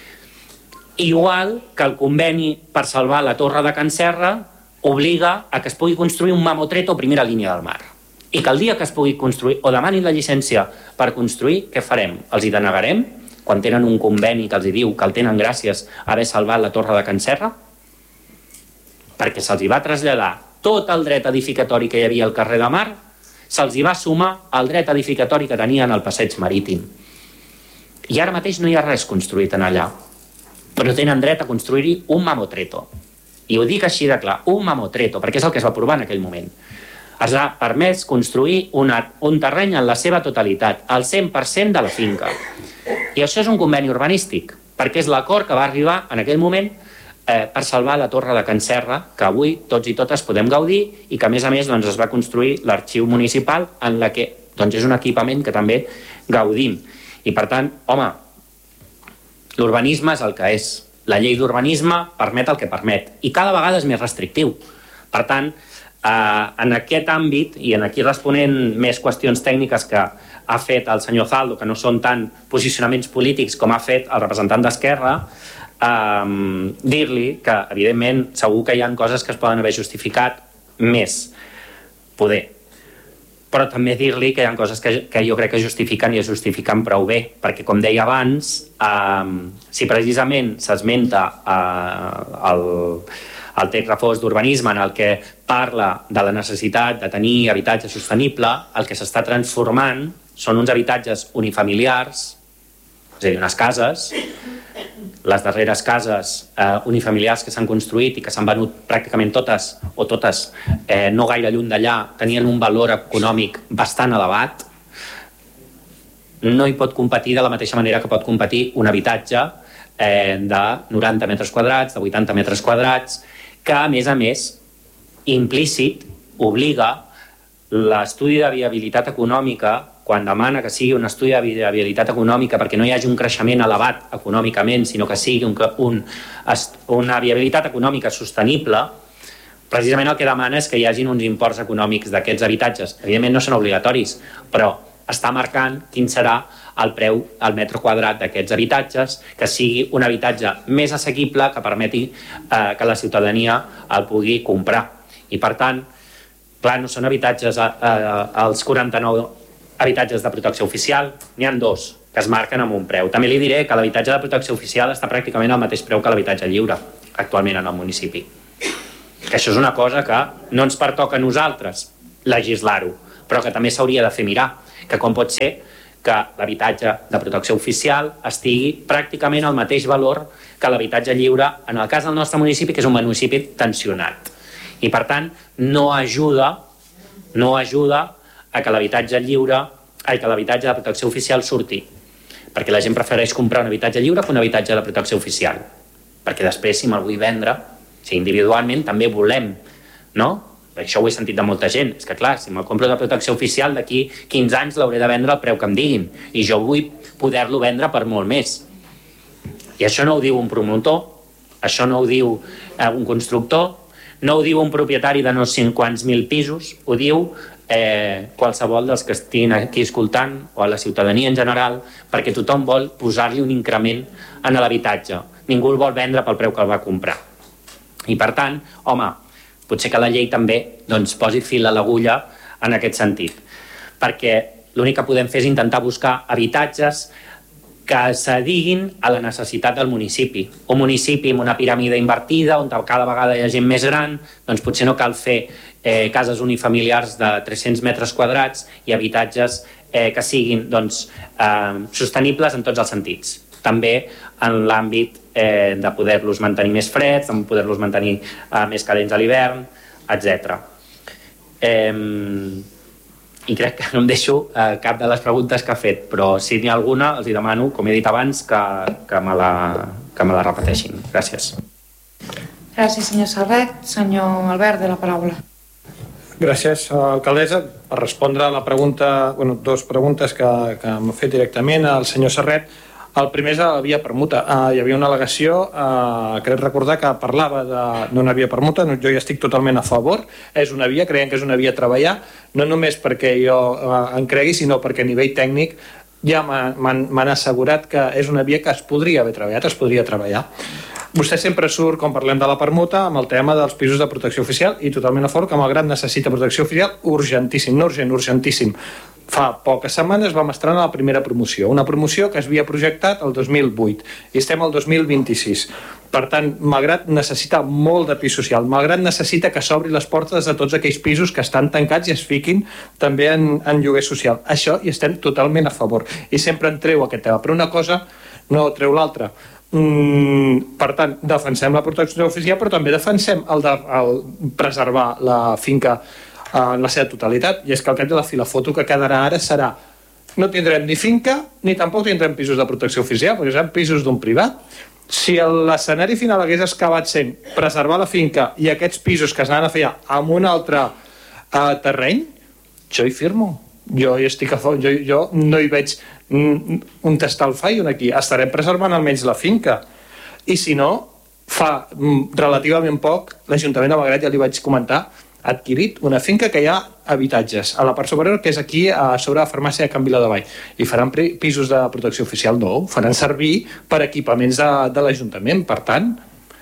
Igual que el conveni per salvar la torre de Can Serra obliga a que es pugui construir un mamotreto a primera línia del mar. I que el dia que es pugui construir o demanin la llicència per construir, què farem? Els hi denegarem quan tenen un conveni que els hi diu que el tenen gràcies a haver salvat la torre de Can Serra? Perquè se'ls hi va traslladar tot el dret edificatori que hi havia al carrer de Mar, se'ls hi va sumar el dret edificatori que tenien al passeig marítim. I ara mateix no hi ha res construït en allà, però tenen dret a construir-hi un mamotreto. I ho dic així de clar, un mamotreto, perquè és el que es va aprovar en aquell moment. Es ha permès construir un terreny en la seva totalitat, al 100% de la finca. I això és un conveni urbanístic, perquè és l'acord que va arribar en aquell moment per salvar la torre de Can Serra, que avui tots i totes podem gaudir i que a més es va construir l'arxiu municipal en la que és un equipament que també gaudim. I per tant, home, l'urbanisme és el que és. La llei d'urbanisme permet el que permet i cada vegada és més restrictiu. Per tant, en aquest àmbit, i en aquí responent més qüestions tècniques que ha fet el senyor Zaldo, que no són tant posicionaments polítics com ha fet el representant d'Esquerra, dir-li que, evidentment, segur que hi ha coses que es poden haver justificat més, poder. Però també dir-li que hi ha coses que jo crec que justifiquen i es justifiquen prou bé, perquè, com deia abans, si precisament s'esmenta el text refós d'urbanisme en el que parla de la necessitat de tenir habitatge sostenible, el que s'està transformant són uns habitatges unifamiliars, és a dir, unes cases. Les darreres cases unifamiliars que s'han construït i que s'han venut pràcticament totes, o totes, no gaire lluny d'allà, tenien un valor econòmic bastant elevat. No hi pot competir de la mateixa manera que pot competir un habitatge de 90 metres quadrats, de 80 metres quadrats, que, a més, implícit obliga l'estudi de viabilitat econòmica, quan demana que sigui un estudi de viabilitat econòmica perquè no hi hagi un creixement elevat econòmicament, sinó que sigui una viabilitat econòmica sostenible, precisament el que demana és que hi hagin uns imports econòmics d'aquests habitatges. Evidentment no són obligatoris, però està marcant quin serà el preu al metre quadrat d'aquests habitatges, que sigui un habitatge més assequible, que permeti que la ciutadania el pugui comprar. I per tant, clar, no són habitatges, els 49 habitatges de protecció oficial, n'hi ha 2 que es marquen amb un preu. També li diré que l'habitatge de protecció oficial està pràcticament al mateix preu que l'habitatge lliure actualment en el municipi. Que això és una cosa que no ens pertoca a nosaltres legislar-ho, però que també s'hauria de fer mirar, que com pot ser que l'habitatge de protecció oficial estigui pràcticament al mateix valor que l'habitatge lliure en el cas del nostre municipi, que és un municipi tensionat. I per tant, no ajuda a que l'habitatge lliure, que l'habitatge de protecció oficial surti, perquè la gent prefereix comprar un habitatge lliure que un habitatge de protecció oficial, perquè després, si me'l vull vendre, si individualment també volem, no? Això ho he sentit de molta gent. És que clar, si me'l compro de protecció oficial, d'aquí 15 anys l'hauré de vendre al preu que em diguin, i jo vull poder-lo vendre per molt més. I això no ho diu un promotor, això no ho diu un constructor, no ho diu un propietari de no sé quants mil pisos, ho diu qualsevol dels que estiguin aquí escoltant, o a la ciutadania en general, perquè tothom vol posar-li un increment en l'habitatge. Ningú el vol vendre pel preu que el va comprar. I per tant, home, potser que la llei també posi fil a l'agulla en aquest sentit, perquè l'únic que podem fer és intentar buscar habitatges que s'adiguin a la necessitat del municipi. Un municipi amb una piràmide invertida, on cada vegada hi ha gent més gran, doncs potser no cal fer cases unifamiliars de 300 metres quadrats i habitatges que siguin sostenibles en tots els sentits. També en l'àmbit de poder-los mantenir més freds, de poder-los mantenir més calents a l'hivern, etc. I crec que no em deixo cap de les preguntes que ha fet, però si n'hi ha alguna els demano, com he dit abans, que me la repeteixin. Gràcies. Gràcies, senyor Serret. Senyor Albert, de la paraula. Gràcies, alcaldessa. Per respondre a la pregunta, dues preguntes que m'ha fet directament el senyor Serret. El primer és la via permuta. Hi havia una al·legació, crec recordar, que parlava d'una via permuta. Jo hi estic totalment a favor. És una via, creiem que és una via a treballar, no només perquè jo en cregui, sinó perquè a nivell tècnic ja m'han assegurat que és una via que es podria haver treballat, es podria treballar. Vostè sempre surt, quan parlem de la permuta, amb el tema dels pisos de protecció oficial, i totalment a favor, que malgrat necessita protecció oficial, urgentíssim, no urgent, urgentíssim. Fa poques setmanes vam estrenar la primera promoció, una promoció que es havia projectat el 2008 i estem al 2026. Per tant, malgrat necessita molt de pis social, malgrat necessita que s'obri les portes de tots aquells pisos que estan tancats i es fiquin també en lloguer social. Això hi estem totalment a favor i sempre en treu aquest tema, però una cosa no treu l'altra. Per tant, defensem la protecció oficial, però també defensem el preservar la finca en la seva totalitat, i és que al cap de la fi la foto que quedarà ara serà: no tindrem ni finca ni tampoc tindrem pisos de protecció oficial, perquè seran pisos d'un privat. Si l'escenari final hagués acabat sent preservar la finca i aquests pisos que s'anaven a fer en un altre terreny, jo hi firmo, jo hi estic a favor, jo no hi veig un tastar el fallo aquí. Estarem preservant almenys la finca, i si no, fa relativament poc l'Ajuntament de Malgrat, ja li vaig comentar, ha adquirit una finca que hi ha habitatges a la part superior, que és aquí sobre la farmàcia de Can Viladevall, i faran pisos de protecció oficial? No, faran servir per equipaments de l'Ajuntament. Per tant,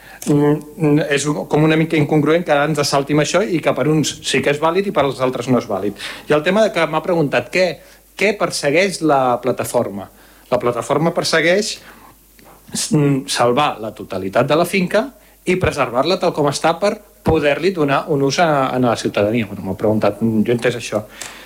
és com una mica incongruent que ara ens saltim això i que per uns sí que és vàlid i per als altres no és vàlid. I el tema que m'ha preguntat què persegueix la plataforma? La plataforma persegueix salvar la totalitat de la finca i preservar-la tal com està per poder-li donar un ús a la ciutadania. M'ha preguntat, jo he entès això.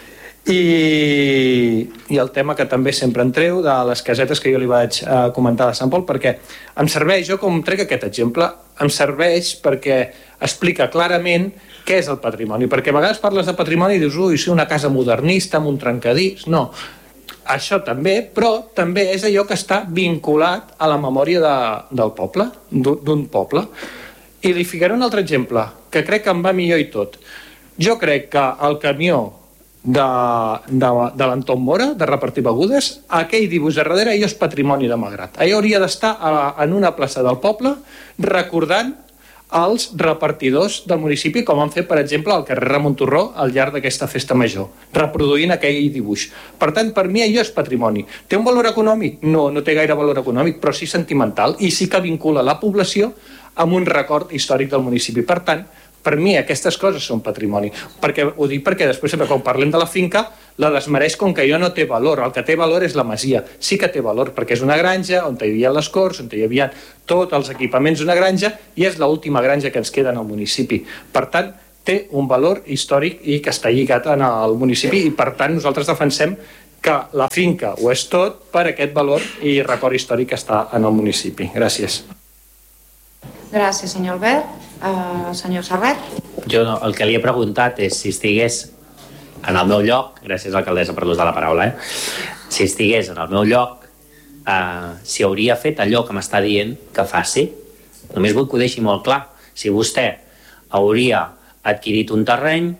I el tema que també sempre en treu de les casetes que jo li vaig comentar a Sant Pol, perquè em serveix, jo com trec aquest exemple, em serveix perquè explica clarament què és el patrimoni, perquè a vegades parles de patrimoni i dius, ui, sí, una casa modernista amb un trencadís. No, això també, però també és allò que està vinculat a la memòria del poble, d'un poble. I li ficaré un altre exemple, que crec que em va millor i tot. Jo crec que el camió de l'Anton Mora, de repartir begudes, aquell dibuix de darrere, allò és patrimoni de Malgrat. Allò hauria d'estar en una plaça del poble recordant als repartidors del municipi, com han fet, per exemple, al carrer Ramon Turró al llarg d'aquesta festa major, reproduint aquell dibuix. Per tant, per mi allò és patrimoni. Té un valor econòmic? No, no té gaire valor econòmic, però sí sentimental, i sí que vincula la població amb un record històric del municipi. Per tant, per mi aquestes coses són patrimoni. Ho dic perquè després, sempre quan parlem de la finca, la desmereix com que allò no té valor. El que té valor és la masia. Sí que té valor perquè és una granja on hi havia les corts, on hi havia tots els equipaments d'una granja, i és l'última granja que ens queda en el municipi. Per tant, té un valor històric i que està lligat al municipi, i per tant nosaltres defensem que la finca ho és tot per aquest valor i record històric que està en el municipi. Gràcies. Gràcies, senyor Albert. Senyor Serret. Jo el que li he preguntat és si estigués en el meu lloc, gràcies alcaldessa per l'ús de la paraula, si estigués en el meu lloc, si hauria fet allò que m'està dient que faci. Només vull que ho deixi molt clar. Si vostè hauria adquirit un terreny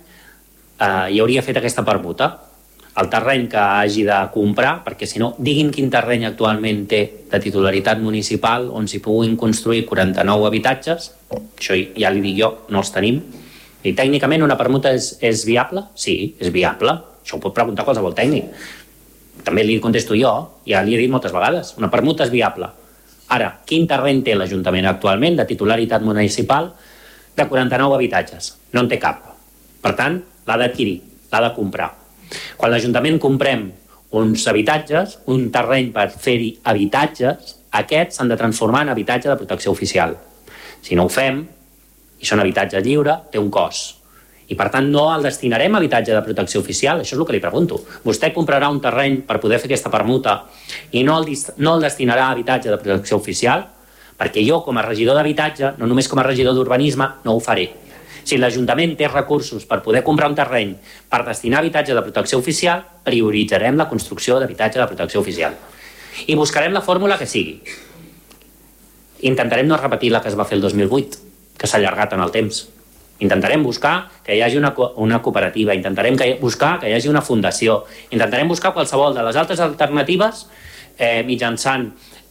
i hauria fet aquesta permuta, el terreny que hagi de comprar, perquè si no, digui'm quin terreny actualment té de titularitat municipal on s'hi puguin construir 49 habitatges. Això ja li dic jo, no els tenim. I tècnicament una permuta és viable? Sí, és viable. Això ho pot preguntar qualsevol tècnic. També li contesto jo, ja li he dit moltes vegades. Una permuta és viable. Ara, quin terreny té l'Ajuntament actualment de titularitat municipal de 49 habitatges? No en té cap. Per tant, l'ha d'adquirir, l'ha de comprar. Quan l'Ajuntament comprem uns habitatges, un terreny per fer-hi habitatges, aquests s'han de transformar en habitatge de protecció oficial. Si no ho fem, i són habitatge lliure, té un cost. I per tant no el destinarem a habitatge de protecció oficial, això és el que li pregunto. Vostè comprarà un terreny per poder fer aquesta permuta i no el destinarà a habitatge de protecció oficial? Perquè jo, com a regidor d'habitatge, no només com a regidor d'urbanisme, no ho faré. Si l'Ajuntament té recursos per poder comprar un terreny per destinar a habitatge de protecció oficial, prioritzarem la construcció d'habitatge de protecció oficial. I buscarem la fórmula que sigui. Intentarem no repetir la que es va fer el 2008, que s'ha allargat en el temps. Intentarem buscar que hi hagi una cooperativa, intentarem buscar que hi hagi una fundació, intentarem buscar qualsevol de les altres alternatives mitjançant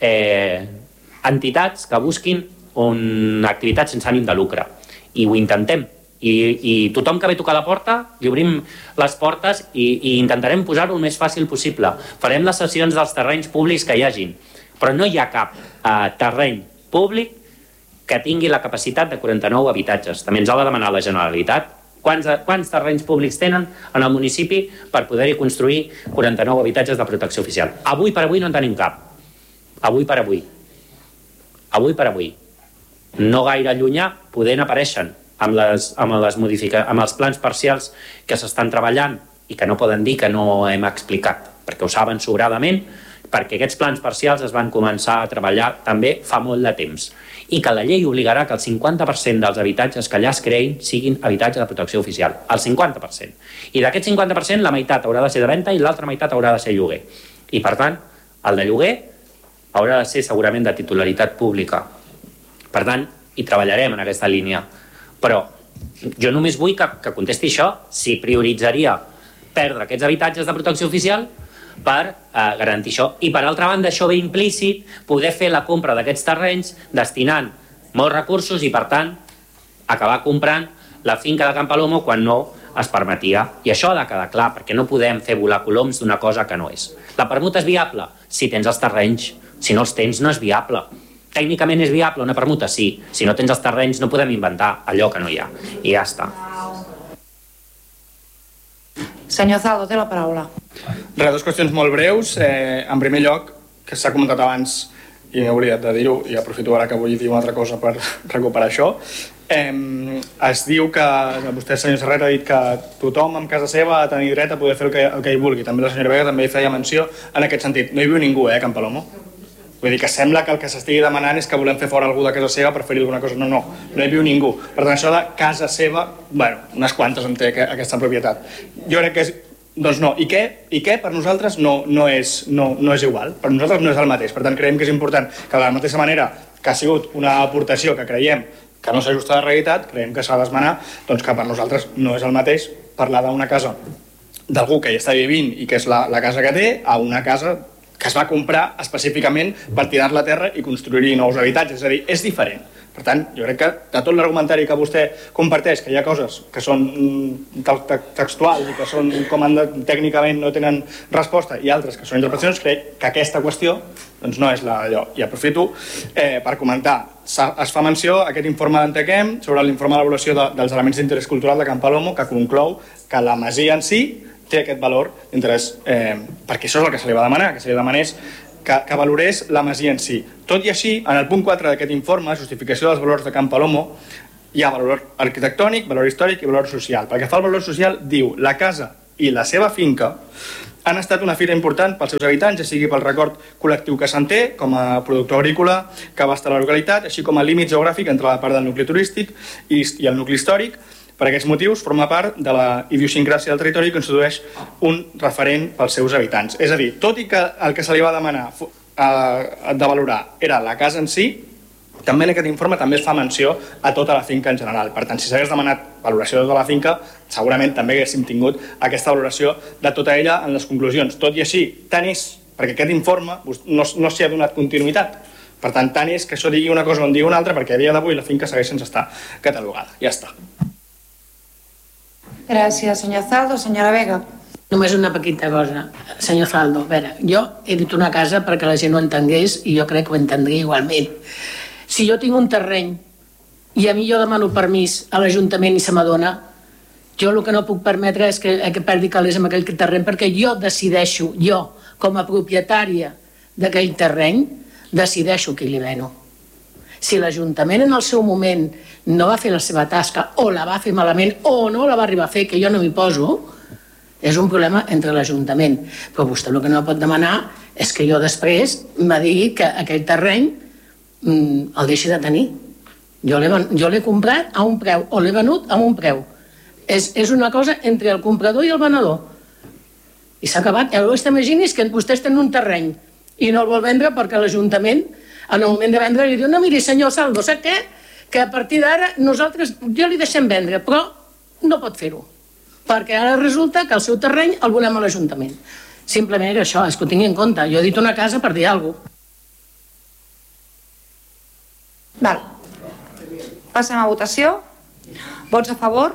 entitats que busquin una activitat sense ànim de lucre. I ho intentem. I tothom que ve a tocar la porta, li obrim les portes i intentarem posar-ho el més fàcil possible. Farem les sessions dels terrenys públics que hi hagin. Però no hi ha cap terreny públic que tingui la capacitat de 49 habitatges. També ens ha de demanar la Generalitat quants terrenys públics tenen en el municipi per poder-hi construir 49 habitatges de protecció oficial. Avui per avui no en tenim cap. Avui per avui. Avui per avui. No gaire llunyà podent apareixen amb els plans parcials que s'estan treballant i que no poden dir que no hem explicat, perquè ho saben sobradament, perquè aquests plans parcials es van començar a treballar també fa molt de temps i que la llei obligarà que el 50% dels habitatges que allà es creïn siguin habitatge de protecció oficial, el 50%. I d'aquest 50% la meitat haurà de ser de venda i l'altra meitat haurà de ser lloguer. I per tant, el de lloguer haurà de ser segurament de titularitat pública. Per tant, hi treballarem en aquesta línia. Però jo només vull que contesti això, si prioritzaria perdre aquests habitatges de protecció oficial per garantir això. I per altra banda, això ve implícit poder fer la compra d'aquests terrenys destinant molts recursos i per tant acabar comprant la finca de Can Palomo quan no es permetia. I això ha de quedar clar, perquè no podem fer volar coloms d'una cosa que no és. La permuta és viable? Si tens els terrenys. Si no els tens, no és viable. Tècnicament és viable una permuta? Sí. Si no tens els terrenys no podem inventar allò que no hi ha. I ja està. Senyor Zaldo, té la paraula. Dues qüestions molt breus. En primer lloc, que s'ha comentat abans i m'he oblidat de dir-ho i aprofito ara que vull dir una altra cosa per recuperar això. Es diu que, vostè, senyor Serret, ha dit que tothom en casa seva ha de tenir dret a poder fer el que hi vulgui. També la senyora Vega també hi feia menció en aquest sentit. No hi viu ningú, a Can Palomo. Vull dir que sembla que el que s'estigui demanant és que volem fer fora algú de casa seva per fer-hi alguna cosa. No, no hi viu ningú. Per tant, això de casa seva, bueno, unes quantes en té aquesta propietat. Jo crec que és, doncs no. I què per nosaltres no és igual. Per nosaltres no és el mateix. Per tant, creiem que és important que de la mateixa manera que ha sigut una aportació que creiem que no s'ajusta a la realitat, creiem que s'ha d'esmenar, doncs que per nosaltres no és el mateix parlar d'una casa d'algú que hi està vivint i que és la casa que té, a una casa que es va comprar específicament per tirar-la a terra i construir-hi nous habitatges, és a dir, és diferent. Per tant, jo crec que de tot l'argumentari que vostè comparteix, que hi ha coses que són textuals i que són com tècnicament no tenen resposta i altres que són interpretacions, crec que aquesta qüestió doncs no és allò. I aprofito per comentar. Es fa menció a aquest informe d'Antequem sobre l'informe d'avaluació dels elements d'interès cultural de Can Palomo, que conclou que la masia en si té aquest valor d'interès, perquè això és el que se li va demanar, que se li demanés que valorés la masia en si. Tot i així, en el punt 4 d'aquest informe, justificació dels valors de Can Palomo, hi ha valor arquitectònic, valor històric i valor social. Pel que fa al valor social, diu la casa i la seva finca han estat una fira important pels seus habitants, ja sigui pel record col·lectiu que se'n té, com a productor agrícola que abasta la localitat, així com a límit geogràfic entre la part del nucli turístic i el nucli històric. Per aquests motius, forma part de la idiosincràsia del territori i constitueix un referent pels seus habitants. És a dir, tot i que el que se li va demanar de valorar era la casa en si, també en aquest informe també es fa menció a tota la finca en general. Per tant, si s'hagués demanat valoració de tota la finca, segurament també haguéssim tingut aquesta valoració de tota ella en les conclusions. Tot i així, tant és, perquè aquest informe no s'hi ha donat continuïtat. Per tant, tant és que això digui una cosa o en digui una altra, perquè a dia d'avui la finca segueix sense estar catalogada. Ja està. Gràcies, senyor Zaldo. Senyora Vega. Només una petita cosa. Senyor Zaldo, a veure, jo he dit una cosa perquè la gent ho entengués i jo crec que ho entendria igualment. Si jo tinc un terreny i a mi jo demano permís a l'Ajuntament i se m'adona, jo el que no puc permetre és que perdi calés amb aquell terreny perquè jo decideixo, jo, com a propietària d'aquell terreny, decideixo qui li veno. Si l'Ajuntament en el seu moment no va fer la seva tasca o la va fer malament o no la va arribar a fer, que jo no m'hi poso, és un problema entre l'Ajuntament. Però vostè el que no pot demanar és que jo després me digui que aquell terreny el deixi de tenir. Jo l'he comprat a un preu o l'he venut a un preu. És una cosa entre el comprador i el venedor. I s'ha acabat. Llavors t'imagines que vostès tenen un terreny i no el vol vendre perquè l'Ajuntament en el moment de vendre li diu, no, miri, senyor Zaldo, sap què? Que a partir d'ara nosaltres, jo li deixem vendre, però no pot fer-ho. Perquè ara resulta que el seu terreny el volem a l'Ajuntament. Simplement era això, és que ho tingui en compte. Jo he dit una casa per dir alguna cosa. Val. Passem a votació. Vots a favor?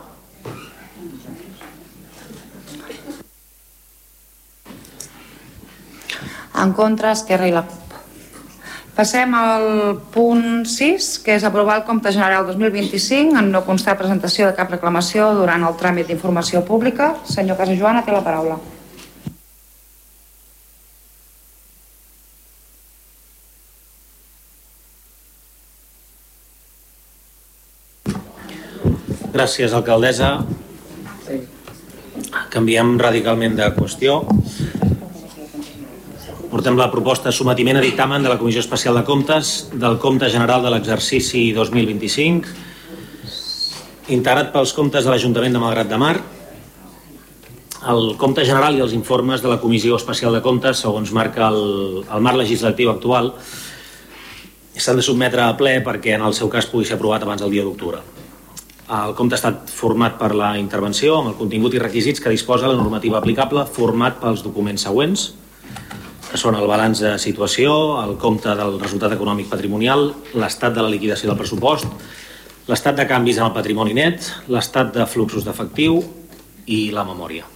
En contra, Esquerra i la CUP. Passem al punt 6, que és aprovar el compte general 2025 en no constar presentació de cap reclamació durant el tràmit d'informació pública. Senyor Casajoana, té la paraula. Gràcies, alcaldessa. Canviem radicalment de qüestió. Portem la proposta de sotmetiment a dictamen de la Comissió Especial de Comptes del Compte General de l'exercici 2025, integrat pels comptes de l'Ajuntament de Malgrat de Mar, el compte general i els informes de la Comissió Especial de Comptes, segons marca el marc legislatiu actual, s'han de sotmetre a ple perquè en el seu cas pugui ser aprovat abans del dia d'octubre. El compte ha estat format per la intervenció amb el contingut i requisits que disposa la normativa aplicable, format pels documents següents, que són el balanç de situació, el compte del resultat econòmic patrimonial, l'estat de la liquidació del pressupost, l'estat de canvis en el patrimoni net, l'estat de fluxos d'efectiu i la memòria.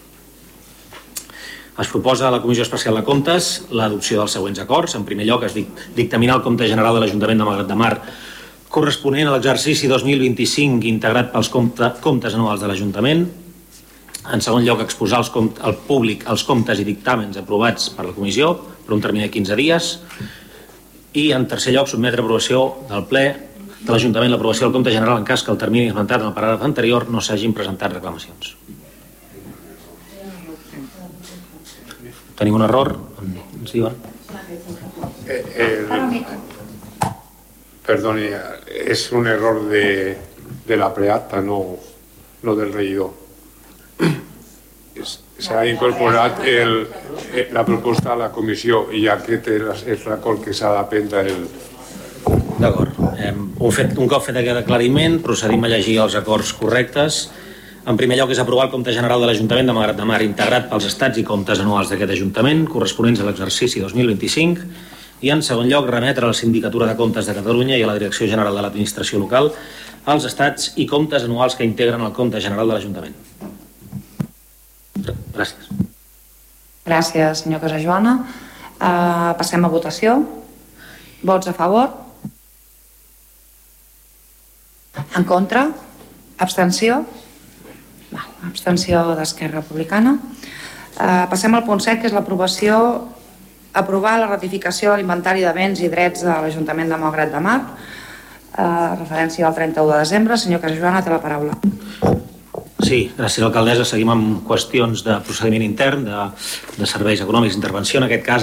Es proposa a la Comissió Especial de Comptes l'adopció dels següents acords. En primer lloc, es dictaminar el compte general de l'Ajuntament de Malgrat de Mar corresponent a l'exercici 2025 integrat pels comptes anuals de l'Ajuntament. En segon lloc, exposar al públic els comptes i dictàmens aprovats per la Comissió per un termini de 15 dies. I, en tercer lloc, sotmetre a aprovació del ple de l'Ajuntament l'aprovació del compte general en cas que el termini esmentat en el paràgraf anterior no s'hagin presentat reclamacions. Tenim un error? Ens diuen? Perdoni, és un error de la preacta, no del regidor. S'ha incorporat la proposta a la comissió i aquest és l'acord que s'ha de prendre el... D'acord. Un cop fet aquest aclariment, procedim a llegir els acords correctes. En primer lloc és aprovar el compte general de l'Ajuntament de Malgrat de Mar integrat pels estats i comptes anuals d'aquest Ajuntament corresponents a l'exercici 2025 i en segon lloc remetre a la Sindicatura de Comptes de Catalunya i a la Direcció General de l'Administració Local els estats i comptes anuals que integren el compte general de l'Ajuntament. Gràcies. Gràcies, senyor Casajoana. Passem a votació. Vots a favor? En contra? Abstenció? Abstenció d'Esquerra Republicana. Passem al punt 7, que és aprovar la ratificació de l'inventari de béns i drets de l'Ajuntament de Malgrat de Mar, referència al 31 de desembre. Senyor Casajoana, té la paraula. Sí, gràcies, alcaldessa. Seguim amb qüestions de procediment intern, de serveis econòmics d'intervenció. En aquest cas,